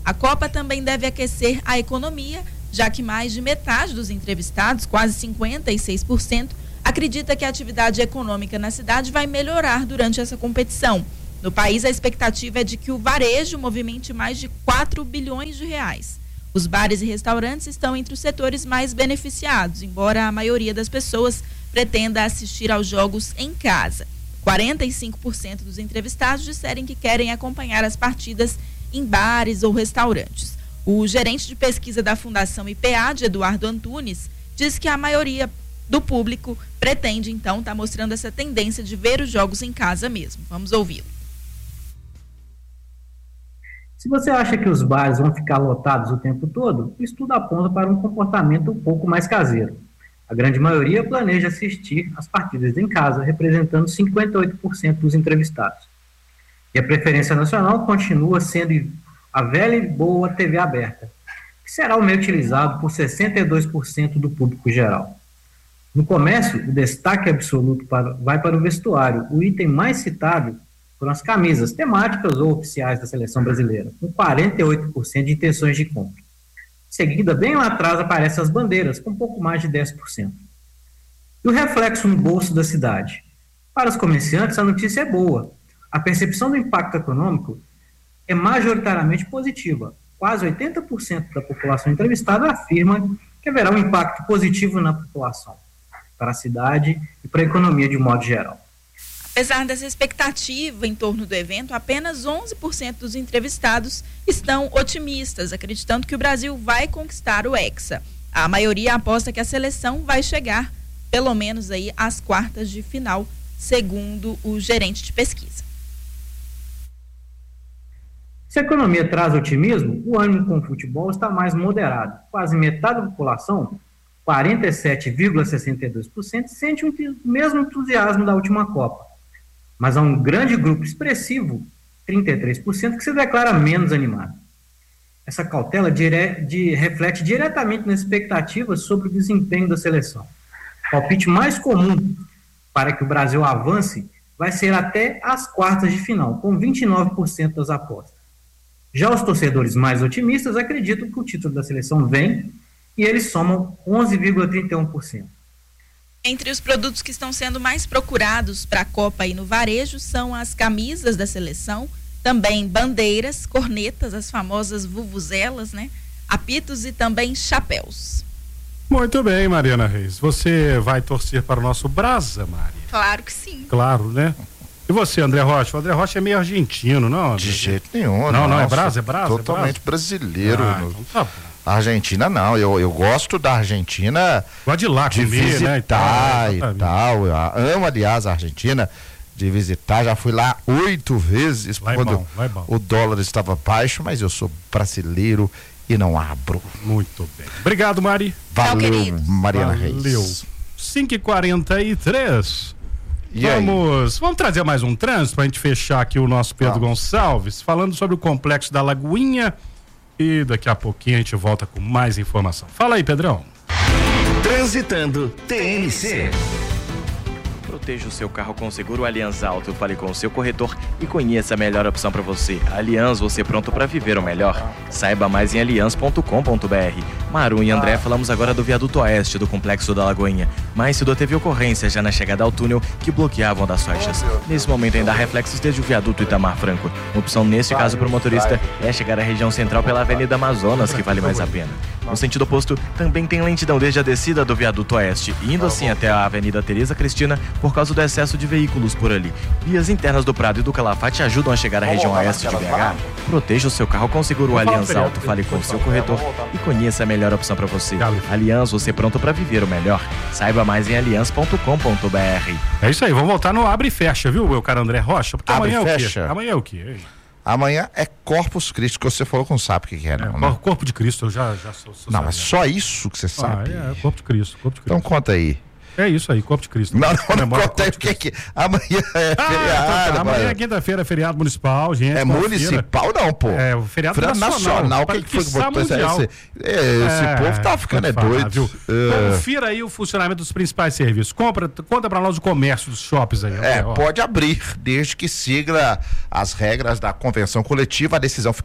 A Copa também deve aquecer a economia, já que mais de metade dos entrevistados, quase cinquenta e seis por cento, acredita que a atividade econômica na cidade vai melhorar durante essa competição. No país, a expectativa é de que o varejo movimente mais de quatro bilhões de reais. Os bares e restaurantes estão entre os setores mais beneficiados, embora a maioria das pessoas pretenda assistir aos jogos em casa. quarenta e cinco por cento dos entrevistados disseram que querem acompanhar as partidas em bares ou restaurantes. O gerente de pesquisa da Fundação I P A, de Eduardo Antunes, diz que a maioria do público pretende, então, estar tá mostrando essa tendência de ver os jogos em casa mesmo. Vamos ouvi-lo. Se você acha que os bares vão ficar lotados o tempo todo, o estudo aponta para um comportamento um pouco mais caseiro. A grande maioria planeja assistir às partidas em casa, representando cinquenta e oito por cento dos entrevistados. E a preferência nacional continua sendo a velha e boa T V aberta, que será o meio utilizado por sessenta e dois por cento do público geral. No comércio, o destaque absoluto para, vai para o vestuário. O item mais citado foram as camisas temáticas ou oficiais da seleção brasileira, com quarenta e oito por cento de intenções de compra. Em seguida, bem lá atrás, aparecem as bandeiras, com um pouco mais de dez por cento. E o reflexo no bolso da cidade? Para os comerciantes, a notícia é boa. A percepção do impacto econômico é majoritariamente positiva. Quase oitenta por cento da população entrevistada afirma que haverá um impacto positivo na população, para a cidade e para a economia de um modo geral. Apesar dessa expectativa em torno do evento, apenas onze por cento dos entrevistados estão otimistas, acreditando que o Brasil vai conquistar o Hexa. A maioria aposta que a seleção vai chegar, pelo menos aí, às quartas de final, segundo o gerente de pesquisa. Se a economia traz otimismo, o ânimo com o futebol está mais moderado. Quase metade da população, quarenta e sete vírgula sessenta e dois por cento, sente o mesmo entusiasmo da última Copa. Mas há um grande grupo expressivo, trinta e três por cento, que se declara menos animado. Essa cautela dire... de... reflete diretamente nas expectativas sobre o desempenho da seleção. O palpite mais comum para que o Brasil avance vai ser até as quartas de final, com vinte e nove por cento das apostas. Já os torcedores mais otimistas acreditam que o título da seleção vem e eles somam onze vírgula trinta e um por cento. Entre os produtos que estão sendo mais procurados para a Copa e no varejo são as camisas da seleção, também bandeiras, cornetas, as famosas vuvuzelas, né? Apitos e também chapéus. Muito bem, Mariana Reis. Você vai torcer para o nosso Brasa, Mari? Claro que sim. Claro, né? E você, André Rocha? O André Rocha é meio argentino, não? André? De jeito nenhum. Não, não, é Brasa, é Brasa? Totalmente é Brasa? brasileiro. Ah, então tá bom. Argentina não, eu, eu gosto da Argentina. Gosto de lá, de comer, visitar, né, e tal. E tal. Eu amo, aliás, a Argentina, de visitar. Já fui lá oito vezes vai quando bom, vai bom. o dólar estava baixo, mas eu sou brasileiro e não abro. Muito bem. Obrigado, Mari. Valeu, Mariana Valeu. Reis. cinco e quarenta e três. E vamos, vamos trazer mais um trânsito para a gente fechar aqui o nosso Pedro vamos. Gonçalves, falando sobre o complexo da Lagoinha. E daqui a pouquinho a gente volta com mais informação. Fala aí, Pedrão. Transitando T N C. Proteja o seu carro com seguro Allianz Auto. Fale com o seu corretor e conheça a melhor opção para você. Allianz, você pronto para viver o melhor. Saiba mais em allianz ponto com ponto br. Maru e André, falamos agora do viaduto oeste do complexo da Lagoinha. Mais cedo teve ocorrência já na chegada ao túnel que bloqueavam das faixas. Nesse momento ainda há reflexos desde o viaduto Itamar Franco. Uma opção nesse caso para o motorista é chegar à região central pela Avenida Amazonas, que vale mais a pena. No sentido oposto, também tem lentidão desde a descida do viaduto oeste, indo assim até a Avenida Tereza Cristina por causa do excesso de veículos por ali. Vias internas do Prado e do Calafate ajudam a chegar à região oeste de B H. Proteja o seu carro com seguro Allianz Auto. Fale com o seu corretor e conheça a melhor opção para você. Allianz, você pronto para viver o melhor. Saiba mais em allianz ponto com ponto br. É isso aí, vamos voltar no abre e fecha, viu, meu cara André Rocha? Porque abre amanhã e é o fecha. quê? Amanhã é o quê? Amanhã é Corpus Christi, que você falou que não sabe o que, que é, não, é né? Corpo de Cristo, eu já, já sou, sou Não, sabendo. mas só isso que você sabe. Ah, é, Corpo de Cristo, Corpo de Cristo. Então conta aí. É isso aí, Corpo de Cristo. Não, não, não conta aí o que que amanhã é ah, feriado. Então tá. Amanhã mano. é quinta-feira, é feriado municipal, gente. É municipal não, pô. É, o feriado, feriado nacional. nacional. O que, que foi que botou esse, esse, esse povo tá ficando é doido. Viu? Uh, Confira aí o funcionamento dos principais serviços. Compra, conta pra nós o comércio dos shoppings aí. É, ó. pode abrir, desde que siga as regras da convenção coletiva. A decisão fica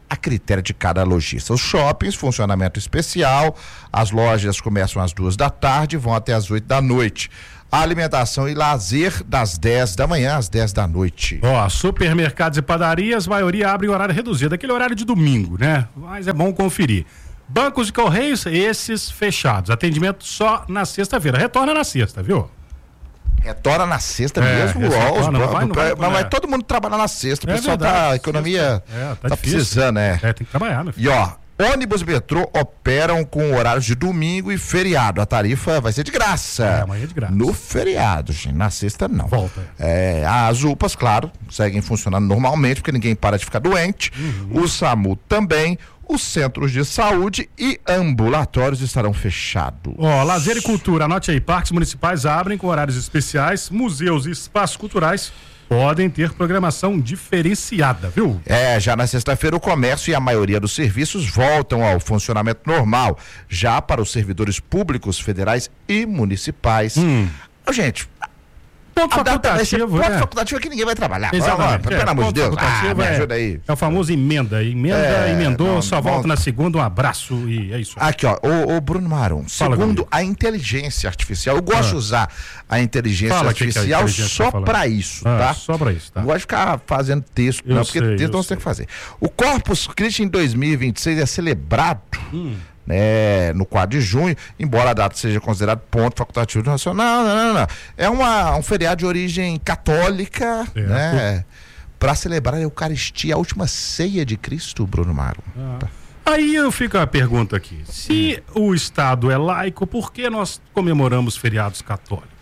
a critério de cada lojista. Os shoppings, funcionamento especial, as lojas começam às duas da tarde e vão até às oito da noite. A alimentação e lazer das dez da manhã às dez da noite. Ó, supermercados e padarias, maioria abrem horário reduzido, aquele horário de domingo, né? Mas é bom conferir. Bancos e correios, esses fechados. Atendimento só na sexta-feira. Retorna na sexta, viu? Retorna na sexta É, mesmo, esse ó, retorna, os não bancos, vai, não vai, mas não vai é. todo mundo trabalhar na sexta. O É pessoal verdade, tá, a economia sexta. É, tá tá difícil. precisando, né? É, tem que trabalhar, meu filho. E ó, ônibus e metrô operam com horários de domingo e feriado. A tarifa vai ser de graça. É, amanhã é de graça. No feriado, gente. Na sexta, não. Volta. É, as U P As, claro, seguem funcionando normalmente, porque ninguém para de ficar doente. Uhum. O SAMU também. Os centros de saúde e ambulatórios estarão fechados. Ó, lazer e cultura, anote aí, parques municipais abrem com horários especiais, museus e espaços culturais podem ter programação diferenciada, viu? É, já na sexta-feira o comércio e a maioria dos serviços voltam ao funcionamento normal. Já para os servidores públicos, federais e municipais. Hum. Ô, gente, ponto a data vai ser facultativo, ponto é. facultativo é que ninguém vai trabalhar. Exatamente. Ó, ó, pelo é, amor de ponto Deus, ah, facultativo me é- ajuda aí. É o famoso emenda. Emenda, É, emendou, não, só bom. volta na segunda, um abraço e é isso. Aqui, ó, o, Bruno Marum, Fala segundo comigo. a inteligência artificial, eu gosto Ah. de usar a inteligência Fala o que que a artificial inteligência só tá falando. pra isso, Ah, tá? só pra isso, tá? Não gosto de ficar fazendo texto, Eu não, porque sei, texto eu não tem que fazer. O Corpus Christi em dois mil e vinte e seis é celebrado Hum. né, no quatro de junho, embora a data seja considerada ponto facultativo nacional, não, não, não. É uma, um feriado de origem católica, Certo. né? Para celebrar a Eucaristia, a última ceia de Cristo, Bruno Marum. Ah. Aí eu fico a pergunta aqui, se o Estado é laico, por que nós comemoramos feriados católicos?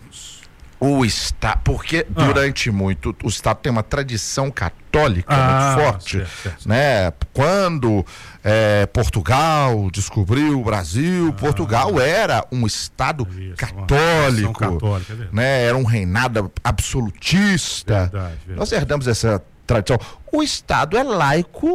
O Estado, porque Ah. durante muito, o Estado tem uma tradição católica Ah, muito forte, certo, certo. né? Quando é, Portugal descobriu o Brasil, Portugal era um Estado Isso, uma católico, tradição católica, é verdade. né? Era um reinado absolutista. Verdade, verdade. Nós herdamos essa tradição. O Estado é laico,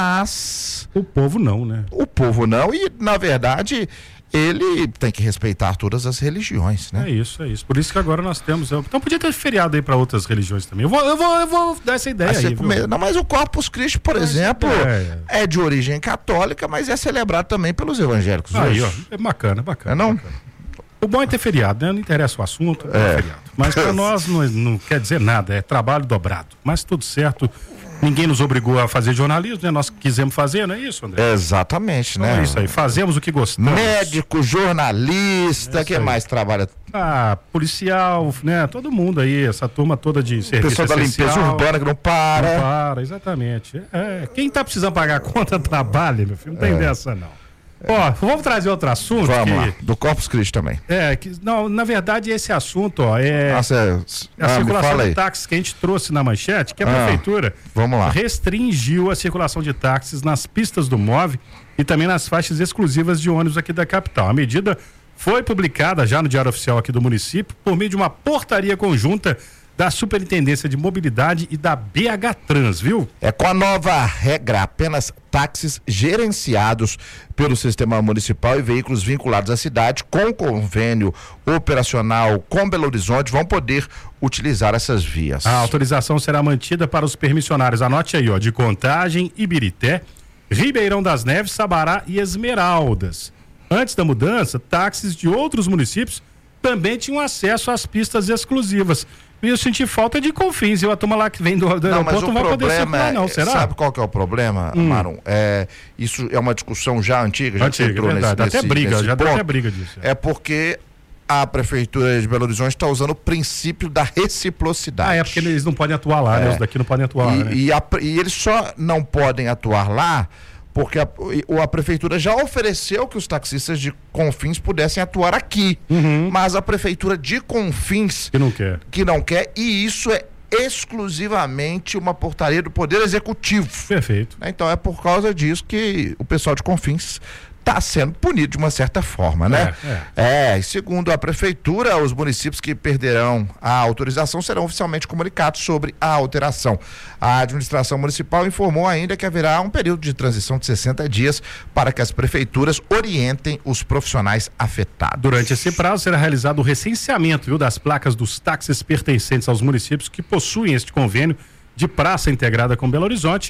mas O povo não, né? o povo não, e na verdade ele tem que respeitar todas as religiões, né? É isso, é isso. Por isso que agora nós temos. Então podia ter feriado aí para outras religiões também. Eu vou, eu vou, eu vou dar essa ideia Vai ser aí. pro viu? meio- Não, mas o Corpus Christi, por Mas exemplo, é. é de origem católica, mas é celebrado também pelos evangélicos. Aí, hoje. ó, é bacana, bacana. Não é não? bacana. O bom é ter feriado, né? Não interessa o assunto, é, É. feriado. Mas para nós não, não quer dizer nada, é trabalho dobrado. Mas tudo certo. Ninguém nos obrigou a fazer jornalismo, né? Nós quisemos fazer, não é isso, André? Exatamente, Então né? é isso aí. Fazemos o que gostamos. Médico, jornalista, É que isso aí. mais trabalha? Ah, policial, né? Todo mundo aí, essa turma toda de serviço Pessoal da limpeza essencial. urbana que não para. Não para, exatamente. É, quem tá precisando pagar a conta trabalha, meu filho. Não tem É. dessa, não. Ó, vamos trazer outro assunto. Vamos que, lá, do Corpus Christi também. É, que, não, na verdade, esse assunto, ó, é Nossa, é... a ah, me circulação fala de aí. táxis que a gente trouxe na manchete, que a Ah, prefeitura vamos lá. restringiu a circulação de táxis nas pistas do M O V e também nas faixas exclusivas de ônibus aqui da capital. A medida foi publicada já no Diário Oficial aqui do município por meio de uma portaria conjunta da Superintendência de Mobilidade e da B H Trans, viu? É com a nova regra, apenas táxis gerenciados pelo sistema municipal e veículos vinculados à cidade com convênio operacional com Belo Horizonte vão poder utilizar essas vias. A autorização será mantida para os permissionários, anote aí, ó, de Contagem, Ibirité, Ribeirão das Neves, Sabará e Esmeraldas. Antes da mudança, táxis de outros municípios também tinham acesso às pistas exclusivas. E eu senti falta de Confins, e a turma lá que vem do, do Não, mas aeroporto o não vai poder problema circular, não, é, será? sabe qual que é o problema, Hum. Marum? É, isso é uma discussão já antiga, já Antiga, entrou é verdade. nesse, Até nesse, briga, nesse já deu ponto. até briga disso. É porque a prefeitura de Belo Horizonte está usando o princípio da reciprocidade. Ah, é porque eles não podem atuar lá, É. né? Os daqui não podem atuar lá, E, né? e, a- e eles só não podem atuar lá porque a, e- a prefeitura já ofereceu que os taxistas de Confins pudessem atuar aqui, mas a prefeitura de Confins Uhum. Que não quer. que não quer, e isso é exclusivamente uma portaria do Poder Executivo. Perfeito. Então é por causa disso que o pessoal de Confins está sendo punido de uma certa forma, né? É, É, e segundo a prefeitura, os municípios que perderão a autorização serão oficialmente comunicados sobre a alteração. A administração municipal informou ainda que haverá um período de transição de sessenta dias para que as prefeituras orientem os profissionais afetados. Durante esse prazo será realizado o recenseamento, viu, das placas dos táxis pertencentes aos municípios que possuem este convênio de praça integrada com Belo Horizonte,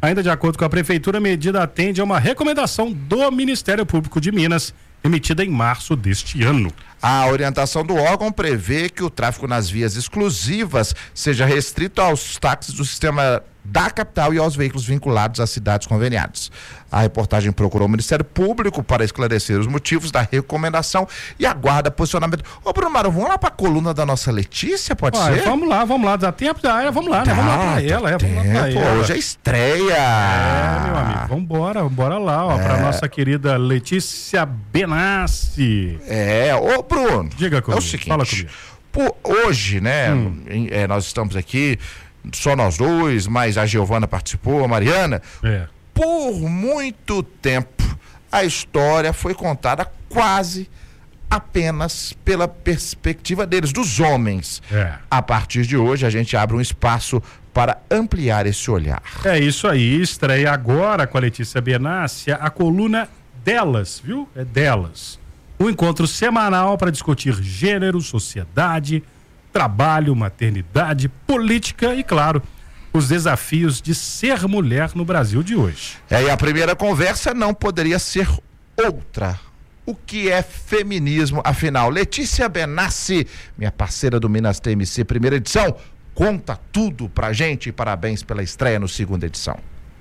Ainda de acordo com a Prefeitura, a medida atende a uma recomendação do Ministério Público de Minas, emitida em março deste ano. A orientação do órgão prevê que o tráfego nas vias exclusivas seja restrito aos táxis do sistema da capital e aos veículos vinculados às cidades conveniadas. A reportagem procurou o Ministério Público para esclarecer os motivos da recomendação e aguarda posicionamento. Ô Bruno Maru, vamos lá para a coluna da nossa Letícia, pode Olha, ser? Vamos lá, vamos lá, dá tempo, dá, vamos lá, né? Vamos lá para ela, é, vamos lá pra ela. Hoje é estreia. É, meu amigo, vamos embora, bora lá, ó, é. para nossa querida Letícia Benassi. É, ô Bruno, diga comigo, é o seguinte, fala comigo. Por hoje, né, hum. é, nós estamos aqui, só nós dois, mas a Giovana participou, a Mariana. É. Por muito tempo, a história foi contada quase apenas pela perspectiva deles, dos homens. É. A partir de hoje, a gente abre um espaço para ampliar esse olhar. É isso aí, estreia agora com a Letícia Benassi, a coluna Delas, viu? É Delas. Um encontro semanal para discutir gênero, sociedade, trabalho, maternidade, política e, claro, os desafios de ser mulher no Brasil de hoje. É, e a primeira conversa não poderia ser outra. O que é feminismo, afinal? Letícia Benassi, minha parceira do Minas T M C, primeira edição, conta tudo pra gente e parabéns pela estreia no segunda edição.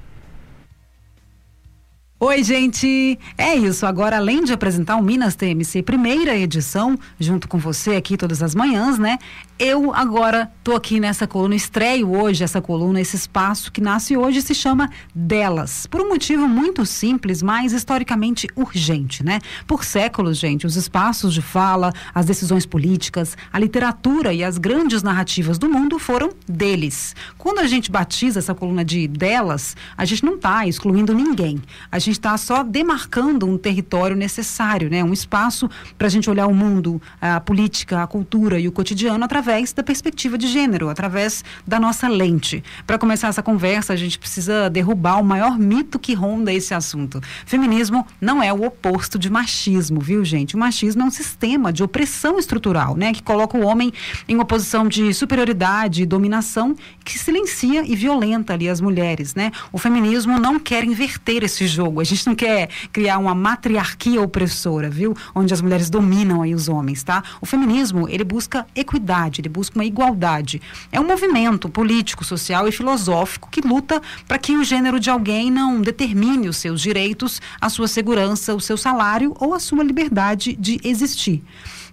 Oi, gente! É isso, agora além de apresentar o Minas T M C primeira edição, junto com você aqui todas as manhãs, né? Eu agora tô aqui nessa coluna, estreio hoje essa coluna, esse espaço que nasce hoje se chama Delas, por um motivo muito simples, mas historicamente urgente, né? Por séculos, gente, os espaços de fala, as decisões políticas, a literatura e as grandes narrativas do mundo foram deles. Quando a gente batiza essa coluna de Delas, a gente não tá excluindo ninguém, a gente está só demarcando um território necessário, né? Um espaço para a gente olhar o mundo, a política, a cultura e o cotidiano através da perspectiva de gênero, através da nossa lente. Para começar essa conversa, a gente precisa derrubar o maior mito que ronda esse assunto. Feminismo não é o oposto de machismo, viu, gente? O machismo é um sistema de opressão estrutural, né? Que coloca o homem em uma posição de superioridade e dominação, que silencia e violenta ali as mulheres, né? O feminismo não quer inverter esse jogo. A gente não quer criar uma matriarquia opressora, viu? Onde as mulheres dominam aí os homens, tá? O feminismo, ele busca equidade, ele busca uma igualdade. É um movimento político, social e filosófico que luta para que o gênero de alguém não determine os seus direitos, a sua segurança, o seu salário ou a sua liberdade de existir.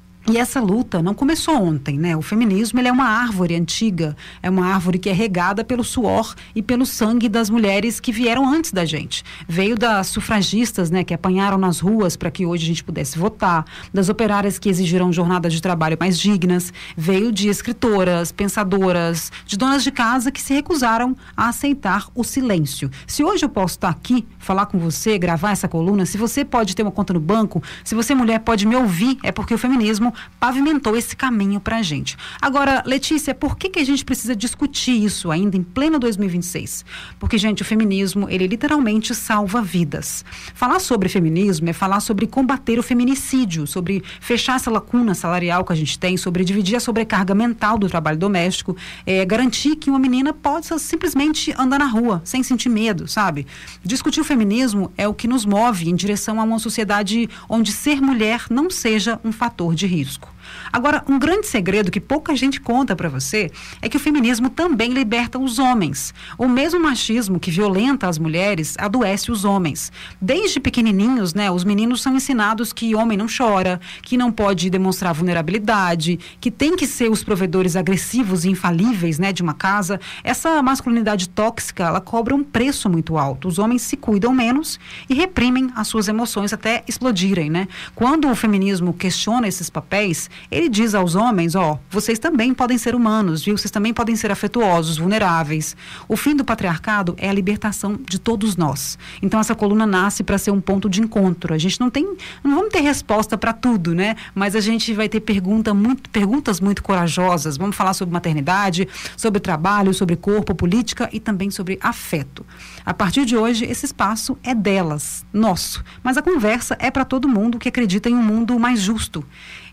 E essa luta não começou ontem, né? O feminismo, ele é uma árvore antiga, é uma árvore que é regada pelo suor e pelo sangue das mulheres que vieram antes da gente. Veio das sufragistas, né? Que apanharam nas ruas para que hoje a gente pudesse votar, das operárias que exigiram jornadas de trabalho mais dignas, veio de escritoras, pensadoras, de donas de casa que se recusaram a aceitar o silêncio. Se hoje eu posso estar aqui, falar com você, gravar essa coluna, se você pode ter uma conta no banco, se você mulher pode me ouvir, é porque o feminismo pavimentou esse caminho pra gente. Agora, Letícia, por que que a gente precisa discutir isso ainda em pleno dois mil e vinte e seis? Porque, gente, o feminismo, ele literalmente salva vidas. Falar sobre feminismo é falar sobre combater o feminicídio, sobre fechar essa lacuna salarial que a gente tem, sobre dividir a sobrecarga mental do trabalho doméstico, é, garantir que uma menina possa simplesmente andar na rua, sem sentir medo, sabe? Discutir o feminismo é o que nos move em direção a uma sociedade onde ser mulher não seja um fator de risco. Agora, um grande segredo que pouca gente conta pra você é que o feminismo também liberta os homens. O mesmo machismo que violenta as mulheres adoece os homens. Desde pequenininhos, né, os meninos são ensinados que homem não chora, que não pode demonstrar vulnerabilidade, que tem que ser os provedores agressivos e infalíveis, né, de uma casa. Essa masculinidade tóxica, ela cobra um preço muito alto. Os homens se cuidam menos e reprimem as suas emoções até explodirem, né? Quando o feminismo questiona esses papéis, ele diz aos homens, ó, vocês também podem ser humanos, viu? Vocês também podem ser afetuosos, vulneráveis. O fim do patriarcado é a libertação de todos nós. Então essa coluna nasce para ser um ponto de encontro. A gente não tem, não vamos ter resposta para tudo, né? Mas a gente vai ter pergunta muito, perguntas muito corajosas. Vamos falar sobre maternidade, sobre trabalho, sobre corpo, política e também sobre afeto. A partir de hoje, esse espaço é delas, nosso. Mas a conversa é para todo mundo que acredita em um mundo mais justo.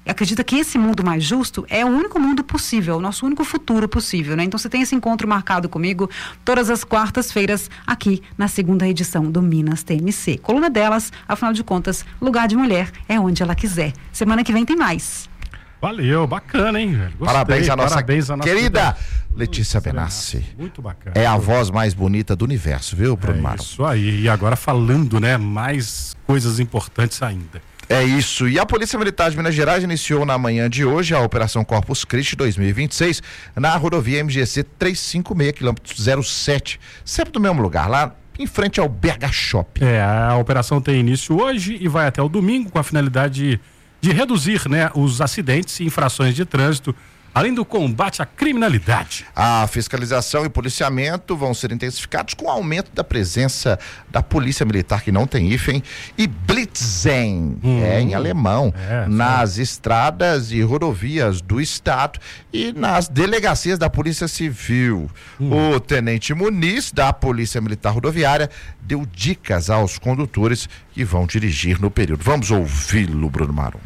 acredita que esse mundo mais justo é o único mundo possível, o nosso único futuro possível, né? Então você tem esse encontro marcado comigo todas as quartas-feiras aqui na segunda edição do Minas T M C. Coluna delas, afinal de contas, lugar de mulher é onde ela quiser. Semana que vem tem mais. Valeu, bacana, hein, velho? Gostei, parabéns à nossa, parabéns à nossa querida Letícia Benassi. Muito bacana. É a voz mais bonita do universo, viu, Bruno é Maro? Isso aí. E agora falando, né, mais coisas importantes ainda. É isso. E a Polícia Militar de Minas Gerais iniciou na manhã de hoje a Operação Corpus Christi dois mil e vinte e seis na rodovia M G C trezentos e cinquenta e seis, quilômetro zero sete, sempre no mesmo lugar, lá em frente ao B H Shopping. É, a operação tem início hoje e vai até o domingo com a finalidade de, de reduzir, né, os acidentes e infrações de trânsito, além do combate à criminalidade. A fiscalização e policiamento vão ser intensificados com o aumento da presença da Polícia Militar, que não tem hífen, e Blitzen, hum, é em alemão, é, nas estradas e rodovias do estado e nas delegacias da Polícia Civil. Hum. O Tenente Muniz, da Polícia Militar Rodoviária, deu dicas aos condutores que vão dirigir no período. Vamos ouvi-lo, Bruno Marum.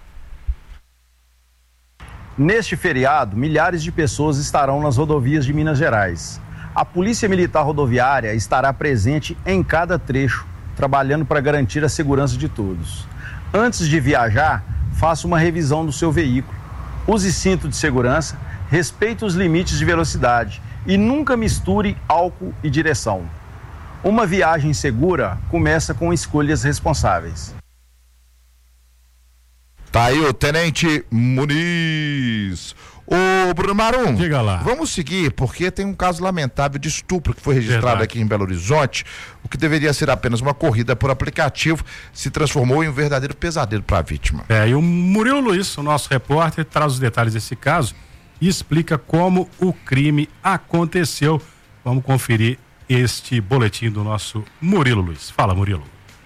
Neste feriado, milhares de pessoas estarão nas rodovias de Minas Gerais. A Polícia Militar Rodoviária estará presente em cada trecho, trabalhando para garantir a segurança de todos. Antes de viajar, faça uma revisão do seu veículo. Use cinto de segurança, respeite os limites de velocidade e nunca misture álcool e direção. Uma viagem segura começa com escolhas responsáveis. Tá aí o Tenente Muniz. Ô, Bruno Marum, diga lá. Vamos seguir, porque tem um caso lamentável de estupro que foi registrado Verdade. aqui em Belo Horizonte. O que deveria ser apenas uma corrida por aplicativo se transformou em um verdadeiro pesadelo para a vítima. É, e o Murilo Luiz, o nosso repórter, traz os detalhes desse caso e explica como o crime aconteceu. Vamos conferir este boletim do nosso Murilo Luiz. Fala, Murilo.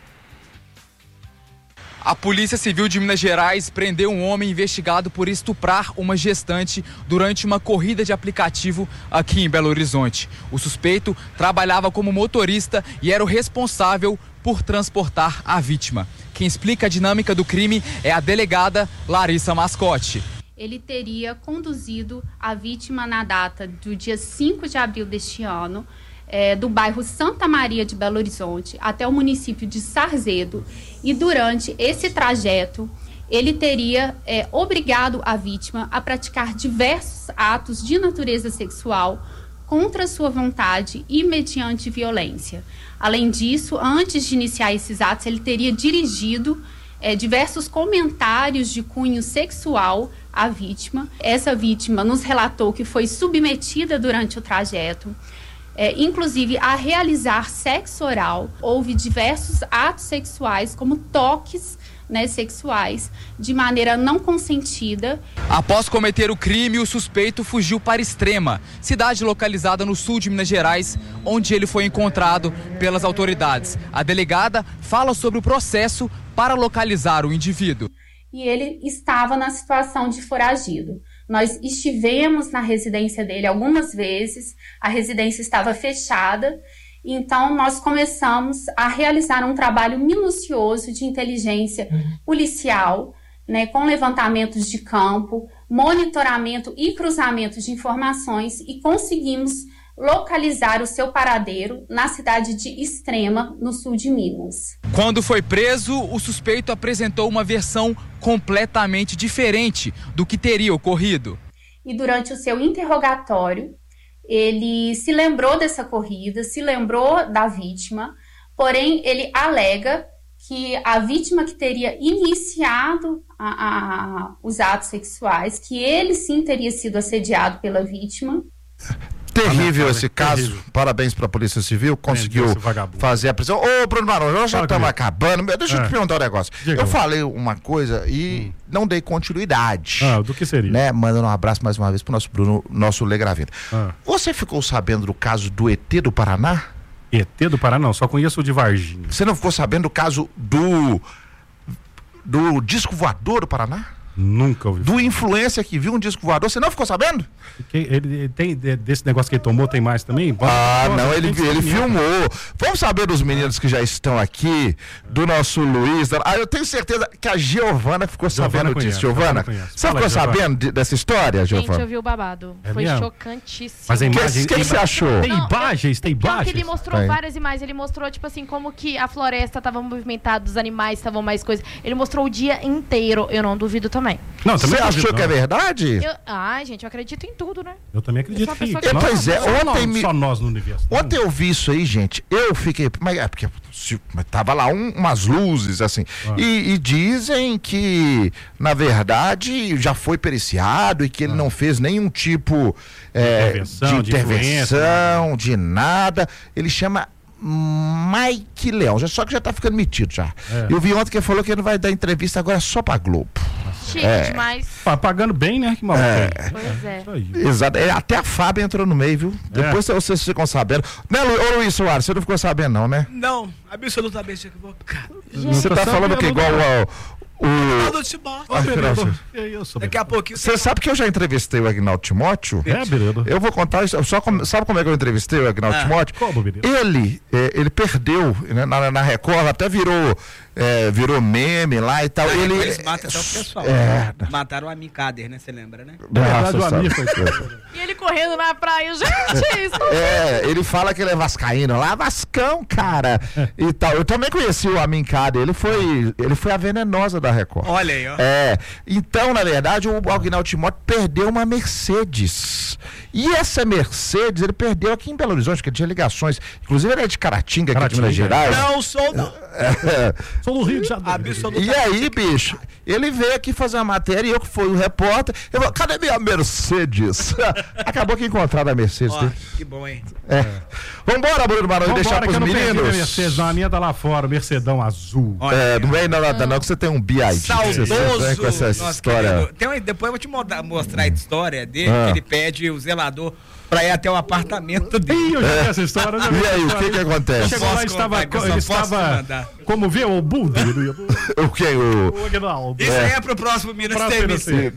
A Polícia Civil de Minas Gerais prendeu um homem investigado por estuprar uma gestante durante uma corrida de aplicativo aqui em Belo Horizonte. O suspeito trabalhava como motorista e era o responsável por transportar a vítima. Quem explica a dinâmica do crime é a delegada Larissa Mascote. Ele teria conduzido a vítima na data do dia cinco de abril deste ano, É, do bairro Santa Maria de Belo Horizonte até o município de Sarzedo, e durante esse trajeto ele teria é, obrigado a vítima a praticar diversos atos de natureza sexual contra sua vontade e mediante violência. Além disso, antes de iniciar esses atos, ele teria dirigido é, diversos comentários de cunho sexual à vítima. Essa vítima nos relatou que foi submetida durante o trajeto, É, inclusive a realizar sexo oral. Houve diversos atos sexuais, como toques, né, sexuais, de maneira não consentida. Após cometer o crime, o suspeito fugiu para Extrema, cidade localizada no sul de Minas Gerais, onde ele foi encontrado pelas autoridades. A delegada fala sobre o processo para localizar o indivíduo. E ele estava na situação de foragido. Nós estivemos na residência dele algumas vezes, a residência estava fechada, então nós começamos a realizar um trabalho minucioso de inteligência policial, né, com levantamentos de campo, monitoramento e cruzamento de informações, e conseguimos localizar o seu paradeiro na cidade de Extrema, no sul de Minas. Quando foi preso, o suspeito apresentou uma versão completamente diferente do que teria ocorrido. E durante o seu interrogatório, ele se lembrou dessa corrida, se lembrou da vítima, porém ele alega que a vítima que teria iniciado a, a, os atos sexuais, que ele sim teria sido assediado pela vítima. Terrível ah, esse caso, terrível. Parabéns para a Polícia Civil, conseguiu fazer a prisão. Ô, Bruno Marum, nós já estamos acabando, deixa eu é. te perguntar um negócio. Diga eu lá. falei uma coisa e hum. não dei continuidade. Ah, do que seria? Né? Mandando um abraço mais uma vez pro nosso Bruno, nosso Lê Gravina. Ah. Você ficou sabendo do caso do E T do Paraná? E T do Paraná não, só conheço o de Varginha. Você não ficou sabendo do caso do do disco voador do Paraná? Nunca ouvi falar. Do influencer que viu um disco voador, você não ficou sabendo? Ele, ele tem, desse negócio que ele tomou, tem mais também? Ah, Nossa, não, ele, ele filmou. Vamos saber dos meninos que já estão aqui, do nosso Luiz. Ah, eu tenho certeza que a Giovana ficou Giovana sabendo disso. Giovana, você Fala, ficou Giovana. sabendo de, dessa história, Giovana? Gente, eu vi o babado. É Foi mesmo? chocantíssimo. Mas a imagem... O que, que, que você achou? Tem imagens, tem imagens? Não, que ele mostrou várias imagens. Ele mostrou, tipo assim, como que a floresta estava movimentada, os animais estavam mais coisas. Ele mostrou o dia inteiro. Eu não duvido também. Não, também você achou não. que é verdade? Eu, ai, gente, eu acredito em tudo, né? Eu também acredito que... É, pois é, só ontem... Nós, me... Só nós no universo. Ontem eu vi isso aí, gente, eu fiquei... Mas é porque mas tava lá um, umas luzes, assim, ah. e, e dizem que, na verdade, já foi periciado e que ele ah. não fez nenhum tipo é, intervenção, de intervenção, de, de nada. Ele chama... Mike Leão, já, só que já tá ficando metido já. É. Eu vi ontem que ele falou que ele não vai dar entrevista agora só pra Globo. Chique é. demais. Pagando bem, né? Que maluco. É. Pois é. Exato. Até a Fábio entrou no meio, viu? É. Depois vocês ficam sabendo. Né, Lu... Ô Luiz Soares, você não ficou sabendo, não, né? Não, absolutamente equivocado. Você tá falando que igual ao. O... Oh, Daqui a pouquinho. Você sabe que eu já entrevistei o Agnaldo Timóteo? É, Birudo. Eu vou contar isso. Só com... Sabe como é que eu entrevistei o Agnaldo ah, Timóteo? Como, Birudo? Ele, é, ele perdeu né, na, na Record, até virou, é, virou meme lá e tal. Ah, ele... Eles matam até o pessoal. É... Né? Mataram o Amin Kader, né? Você lembra, né? Nossa, o Amin foi... E ele correndo na praia, gente, isso. É, ele fala que ele é vascaíno lá, Vascão, cara. E tal. Eu também conheci o Amin Kader. Ele foi, ele foi a venenosa da Record. Olha aí, ó. É. Então, na verdade, o Agnaldo Timóteo perdeu uma Mercedes. E essa Mercedes, ele perdeu aqui em Belo Horizonte, que tinha ligações. Inclusive, ele é de Caratinga, aqui de Minas Gerais. Não, sou não. É. Sou do Rio de Janeiro. E aí, bicho, ele veio aqui fazer uma matéria e eu que fui o repórter. Eu falei, cadê minha Mercedes? Acabou que encontraram a Mercedes. Ó, que bom, hein? É. Vambora, Bruno Marão, deixar pros meninos. A Mercedes, não, a minha tá lá fora, o Mercedão azul. Olha, é, não vem nada não, que você tem um B I D. Saudoso. Você com essa Nossa, história. Tem um, depois eu vou te mostrar, mostrar a história dele, ah. que ele pede o zelador pra ir até o apartamento dele. Ih, eu já vi essa história. Já vi e aí, o que que acontece? Chegou lá, estava, ele estava, como vê, o Bull dele. O que? O, o Agnaldo. Isso aí é pro próximo Minas T M C.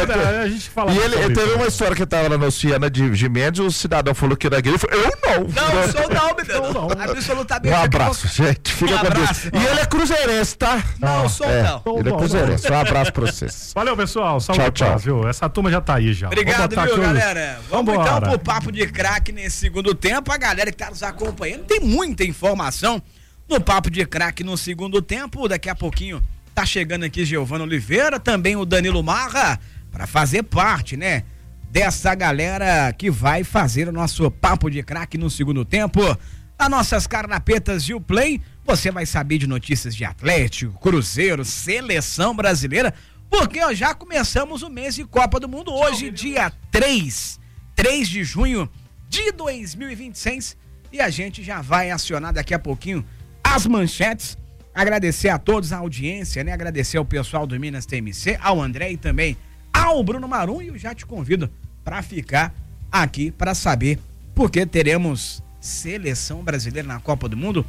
A gente fala. E ele, ele teve uma história que tava lá no Ciana de, de Mendes, o cidadão falou que era gay, ele falou, eu não. Não, sou não, menino. Não, não. Absolutamente. Um abraço, gente. Fica um com Deus. E ele é cruzeirense, tá? Não, ah, sou é, não. Ele é cruzeirense. Um abraço pra vocês. Valeu, pessoal. Saúde, tchau, tchau. Paz, viu? Essa turma já tá aí já. Obrigado, viu, galera? Vamos então pro papo de craque nesse segundo tempo. A galera que tá nos acompanhando tem muita informação no papo de craque no segundo tempo. Daqui a pouquinho tá chegando aqui Giovana Oliveira, também o Danilo Marra, para fazer parte, né, dessa galera que vai fazer o nosso papo de craque no segundo tempo. As nossas carnapetas e o Play, você vai saber de notícias de Atlético, Cruzeiro, Seleção Brasileira, porque ó, já começamos o mês de Copa do Mundo hoje, dia três de junho de dois mil e vinte e seis, e a gente já vai acionar daqui a pouquinho as manchetes. Agradecer a todos a audiência, né? Agradecer ao pessoal do Minas T M C, ao André e também ao Bruno Marum, e eu já te convido para ficar aqui para saber porque teremos Seleção Brasileira na Copa do Mundo.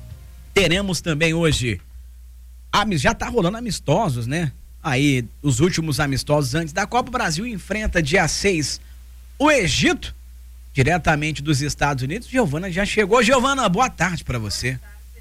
Teremos também hoje, já tá rolando amistosos, né? Aí, os últimos amistosos antes da Copa. O Brasil enfrenta dia seis o Egito, diretamente dos Estados Unidos. Giovana já chegou. Giovana, boa tarde pra você.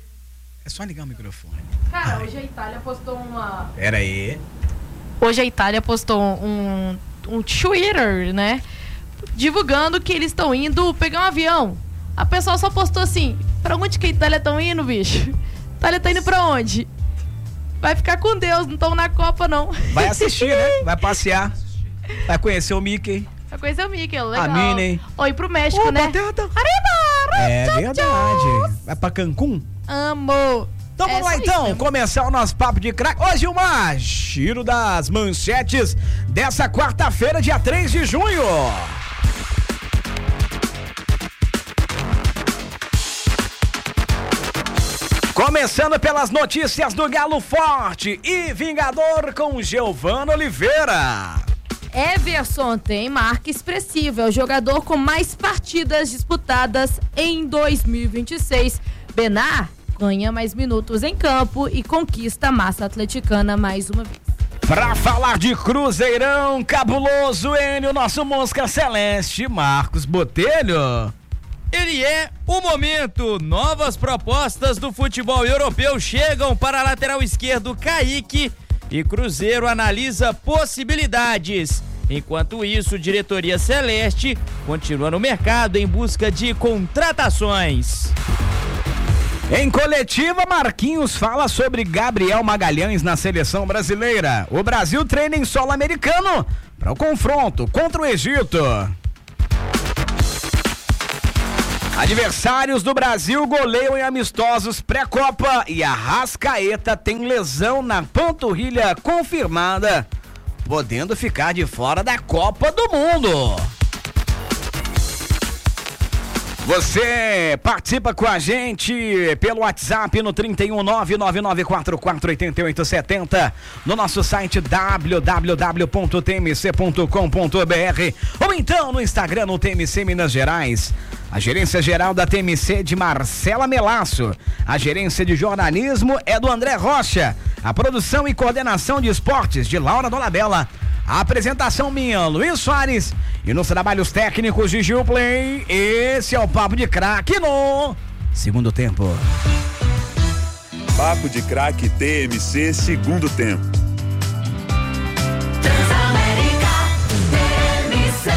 É só ligar o microfone. Cara, hoje a Itália postou uma... Pera aí. Hoje a Itália postou um, um Twitter, né? Divulgando que eles estão indo pegar um avião. A pessoa só postou assim, pra onde que a Itália estão indo, bicho? A Itália tá indo pra onde? Vai ficar com Deus, não estão na Copa, não. Vai assistir, né? Vai passear. Vai conhecer o Mickey. Vai conhecer o Mickey, legal. A Minnie. Oi, pro México, oh, né? Batata. Arriba! É verdade. Vai pra Cancún? Amo. Então vamos lá então, começar o nosso papo de craque. Hoje uma giro das manchetes dessa quarta-feira, dia três de junho. Começando pelas notícias do Galo Forte e Vingador com Giovana Oliveira. Everson tem marca expressiva, é o jogador com mais partidas disputadas em dois mil e vinte e seis. Benar ganha mais minutos em campo e conquista a massa atleticana mais uma vez. Pra falar de Cruzeirão cabuloso, ele, o nosso Mosca Celeste, Marcos Botelho. Ele é o momento. Novas propostas do futebol europeu chegam para a lateral esquerdo Kaique e Cruzeiro analisa possibilidades. Enquanto isso, diretoria Celeste continua no mercado em busca de contratações. Em coletiva, Marquinhos fala sobre Gabriel Magalhães na seleção brasileira. O Brasil treina em solo americano para o confronto contra o Egito. Adversários do Brasil goleiam em amistosos pré-copa e Arrascaeta tem lesão na panturrilha confirmada, podendo ficar de fora da Copa do Mundo. Você participa com a gente pelo WhatsApp no trinta e um, nove nove nove quatro quatro oito oito sete zero, no nosso site w w w ponto t m c ponto com ponto b r ou então no Instagram no T M C Minas Gerais. A gerência geral da T M C de Marcela Melasso. A gerência de jornalismo é do André Rocha. A produção e coordenação de esportes de Laura Dolabella. A apresentação minha, Luiz Soares. E nos trabalhos técnicos de Gil Play, esse é o Papo de Craque no segundo tempo. Papo de Craque T M C, segundo tempo. Transamérica T M C.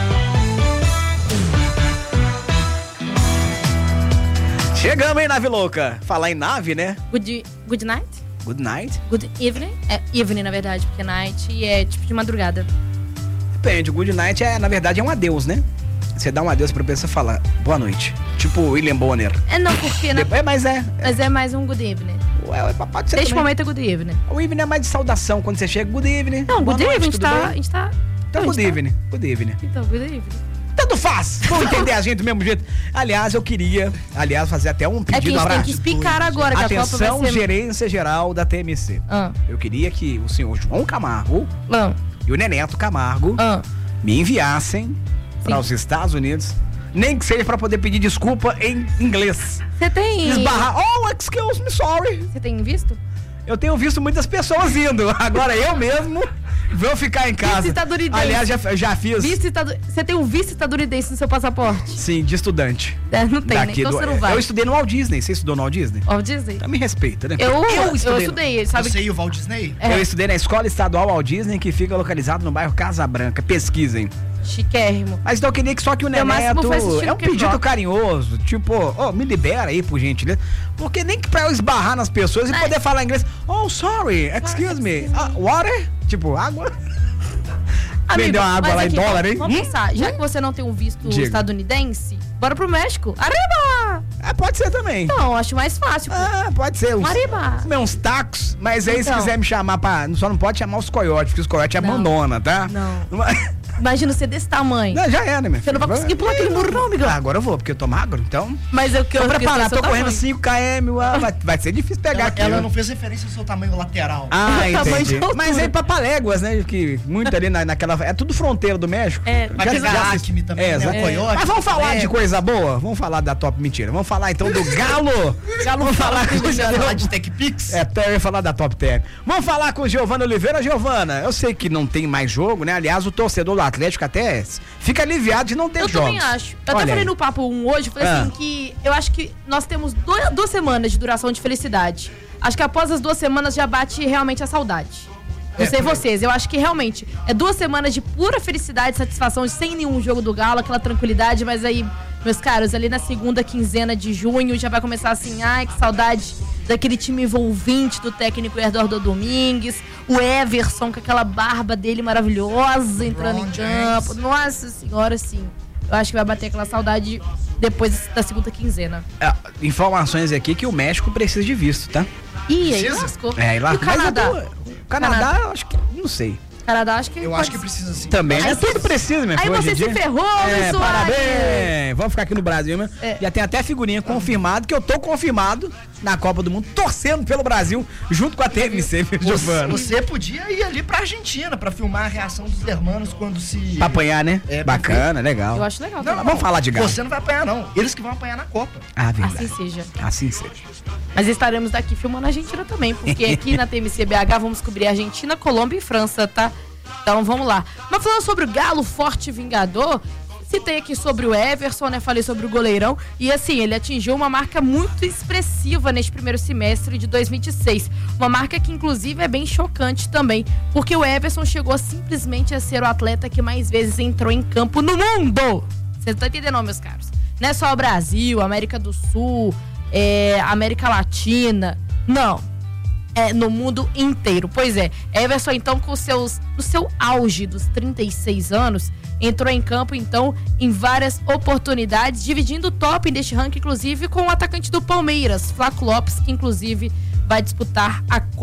Chegamos, hein, nave louca? Falar em nave, né? Good, good night? Good night? Good evening? É evening, na verdade, porque night é tipo de madrugada. Depende, good night é, na verdade, é um adeus, né? Você dá um adeus pra pessoa falar boa noite. Tipo William Bonner. É, não, porque... Não, é, mas é. Mas é mais um good evening. Ué, pode ser. Neste também. momento é good evening. O evening é mais de saudação, quando você chega, good evening. Não, good noite, evening, a gente tá, a gente tá... Então, não, good tá... evening, good evening. Então, good evening. Tanto faz, vamos entender a gente do mesmo jeito. Aliás, eu queria, aliás, fazer até um pedido. É que a gente tem que explicar agora que Atenção, a Copa vai ser... gerência geral da T M C. Ah. Eu queria que o senhor João Camargo ah. e o Neneto Camargo ah. me enviassem para os Estados Unidos, nem que seja para poder pedir desculpa em inglês. Você tem... Esbarrar, oh, excuse me, sorry. Você tem visto? Eu tenho visto muitas pessoas indo, agora eu mesmo... Vou ficar em casa. Vice estadunidense. Aliás, já, já fiz. Vice estadu... Você tem um vice estadunidense no seu passaporte? Sim, de estudante. É, não tem, né? Então do... você não vai. Eu estudei no Walt Disney. Você estudou no Walt Disney? Walt Disney? Então me respeita, né? Eu, eu, eu estudei, eu estudei sabe? Você e o Walt Disney? É. Eu estudei na Escola Estadual Walt Disney, que fica localizado no bairro Casa Branca. Pesquisem. Chiquérrimo. Mas então eu queria que só que o Neneto... É um pedido rock. carinhoso. Tipo, oh, me libera aí, por gentileza. Porque nem que pra eu esbarrar nas pessoas e Ai. poder falar inglês. Oh, sorry, excuse me. Uh, water? Tipo, água? Amigo, vendeu água lá aqui, em dólar, hein? Vamos hum? pensar, já hum? que você não tem um visto Diga. estadunidense, bora pro México. Arriba! É, pode ser também. Não, acho mais fácil. Ah, pode ser. Uns, Arriba! Uns tacos, mas aí então. se quiser me chamar pra... Só não pode chamar os coiotes, porque os coiotes abandonam, tá? Não. Imagina você desse tamanho. Não, já é, né, minha Você não vai conseguir pular aquele muro, não, amigão. Ah, agora eu vou, porque eu tô magro, então... Mas eu que Tô preparado, tô correndo tamanho. cinco quilômetros, ah, vai, vai ser difícil pegar ela, aqui. Ela né? não fez referência ao seu tamanho lateral. Ah, entendi. de Mas aí Papaléguas, né, que muito ali na, naquela... É tudo fronteira do México. É. Mas já Acme também, é, né? É. O Coyote. Mas vamos falar é. de coisa boa? Vamos falar da top... Mentira. Vamos falar então do Galo. Vamos falar com o Você ia falar Giovana. de TechPix? É, até eu ia falar da Top Ten. Vamos falar com Giovana Oliveira. Giovana, eu sei que não tem mais jogo, né? Aliás, o torcedor do Atlético até fica aliviado de não ter eu jogos. Eu também acho. Eu Olha até falei aí. no Papo um hoje, falei Ah. assim, que eu acho que nós temos dois, duas semanas de duração de felicidade. Acho que após as duas semanas já bate realmente a saudade. Não É, sei é. vocês, eu acho que realmente é duas semanas de pura felicidade, satisfação, sem nenhum jogo do Galo, aquela tranquilidade, mas aí, meus caros, ali na segunda quinzena de junho já vai começar assim, ai, que saudade daquele time envolvente do técnico Eduardo Domingues, o Everson com aquela barba dele maravilhosa entrando Ron em campo. James. Nossa senhora, sim. Eu acho que vai bater aquela saudade depois da segunda quinzena. É, informações aqui que o México precisa de visto, tá? Ih, aí Precisa? lascou. É, e lá, E o Canadá? Mas é do- o Canadá, Canadá. eu acho que. Não sei. Canadá, acho que. Eu pode acho que ser. precisa sim. Também, né? Aí Tudo você- precisa, minha aí filha, você hoje em se dia. ferrou, É, Luiz Soares. parabéns! Vamos ficar aqui no Brasil, né? É. Já tem até figurinha confirmado, que eu tô confirmado na Copa do Mundo, torcendo pelo Brasil, junto com a T M C, Giovana. Você podia ir ali pra Argentina pra filmar a reação dos hermanos quando se... Pra apanhar, né? É, bacana, legal. Eu acho legal. Não, não, vamos falar de galo. Você não vai apanhar, não. Eles que vão apanhar na Copa. Ah, verdade. Assim seja. Assim seja. Mas estaremos daqui filmando a Argentina também, porque aqui na T M C B H vamos cobrir Argentina, Colômbia e França, tá? Então vamos lá. Mas falando sobre o Galo Forte Vingador, citei aqui sobre o Everson, né? Falei sobre o goleirão. E assim, ele atingiu uma marca muito expressiva neste primeiro semestre de dois mil e vinte e seis. Uma marca que, inclusive, é bem chocante também. Porque o Everson chegou simplesmente a ser o atleta que mais vezes entrou em campo no mundo. Vocês estão entendendo, meus caros? Não é só o Brasil, América do Sul, é, América Latina. Não. É no mundo inteiro. Pois é, Everson, então, com seus, no seu auge dos trinta e seis anos, entrou em campo, então, em várias oportunidades, dividindo o top deste ranking, inclusive, com o atacante do Palmeiras, Flaco Lopes, que, inclusive, vai disputar a Copa.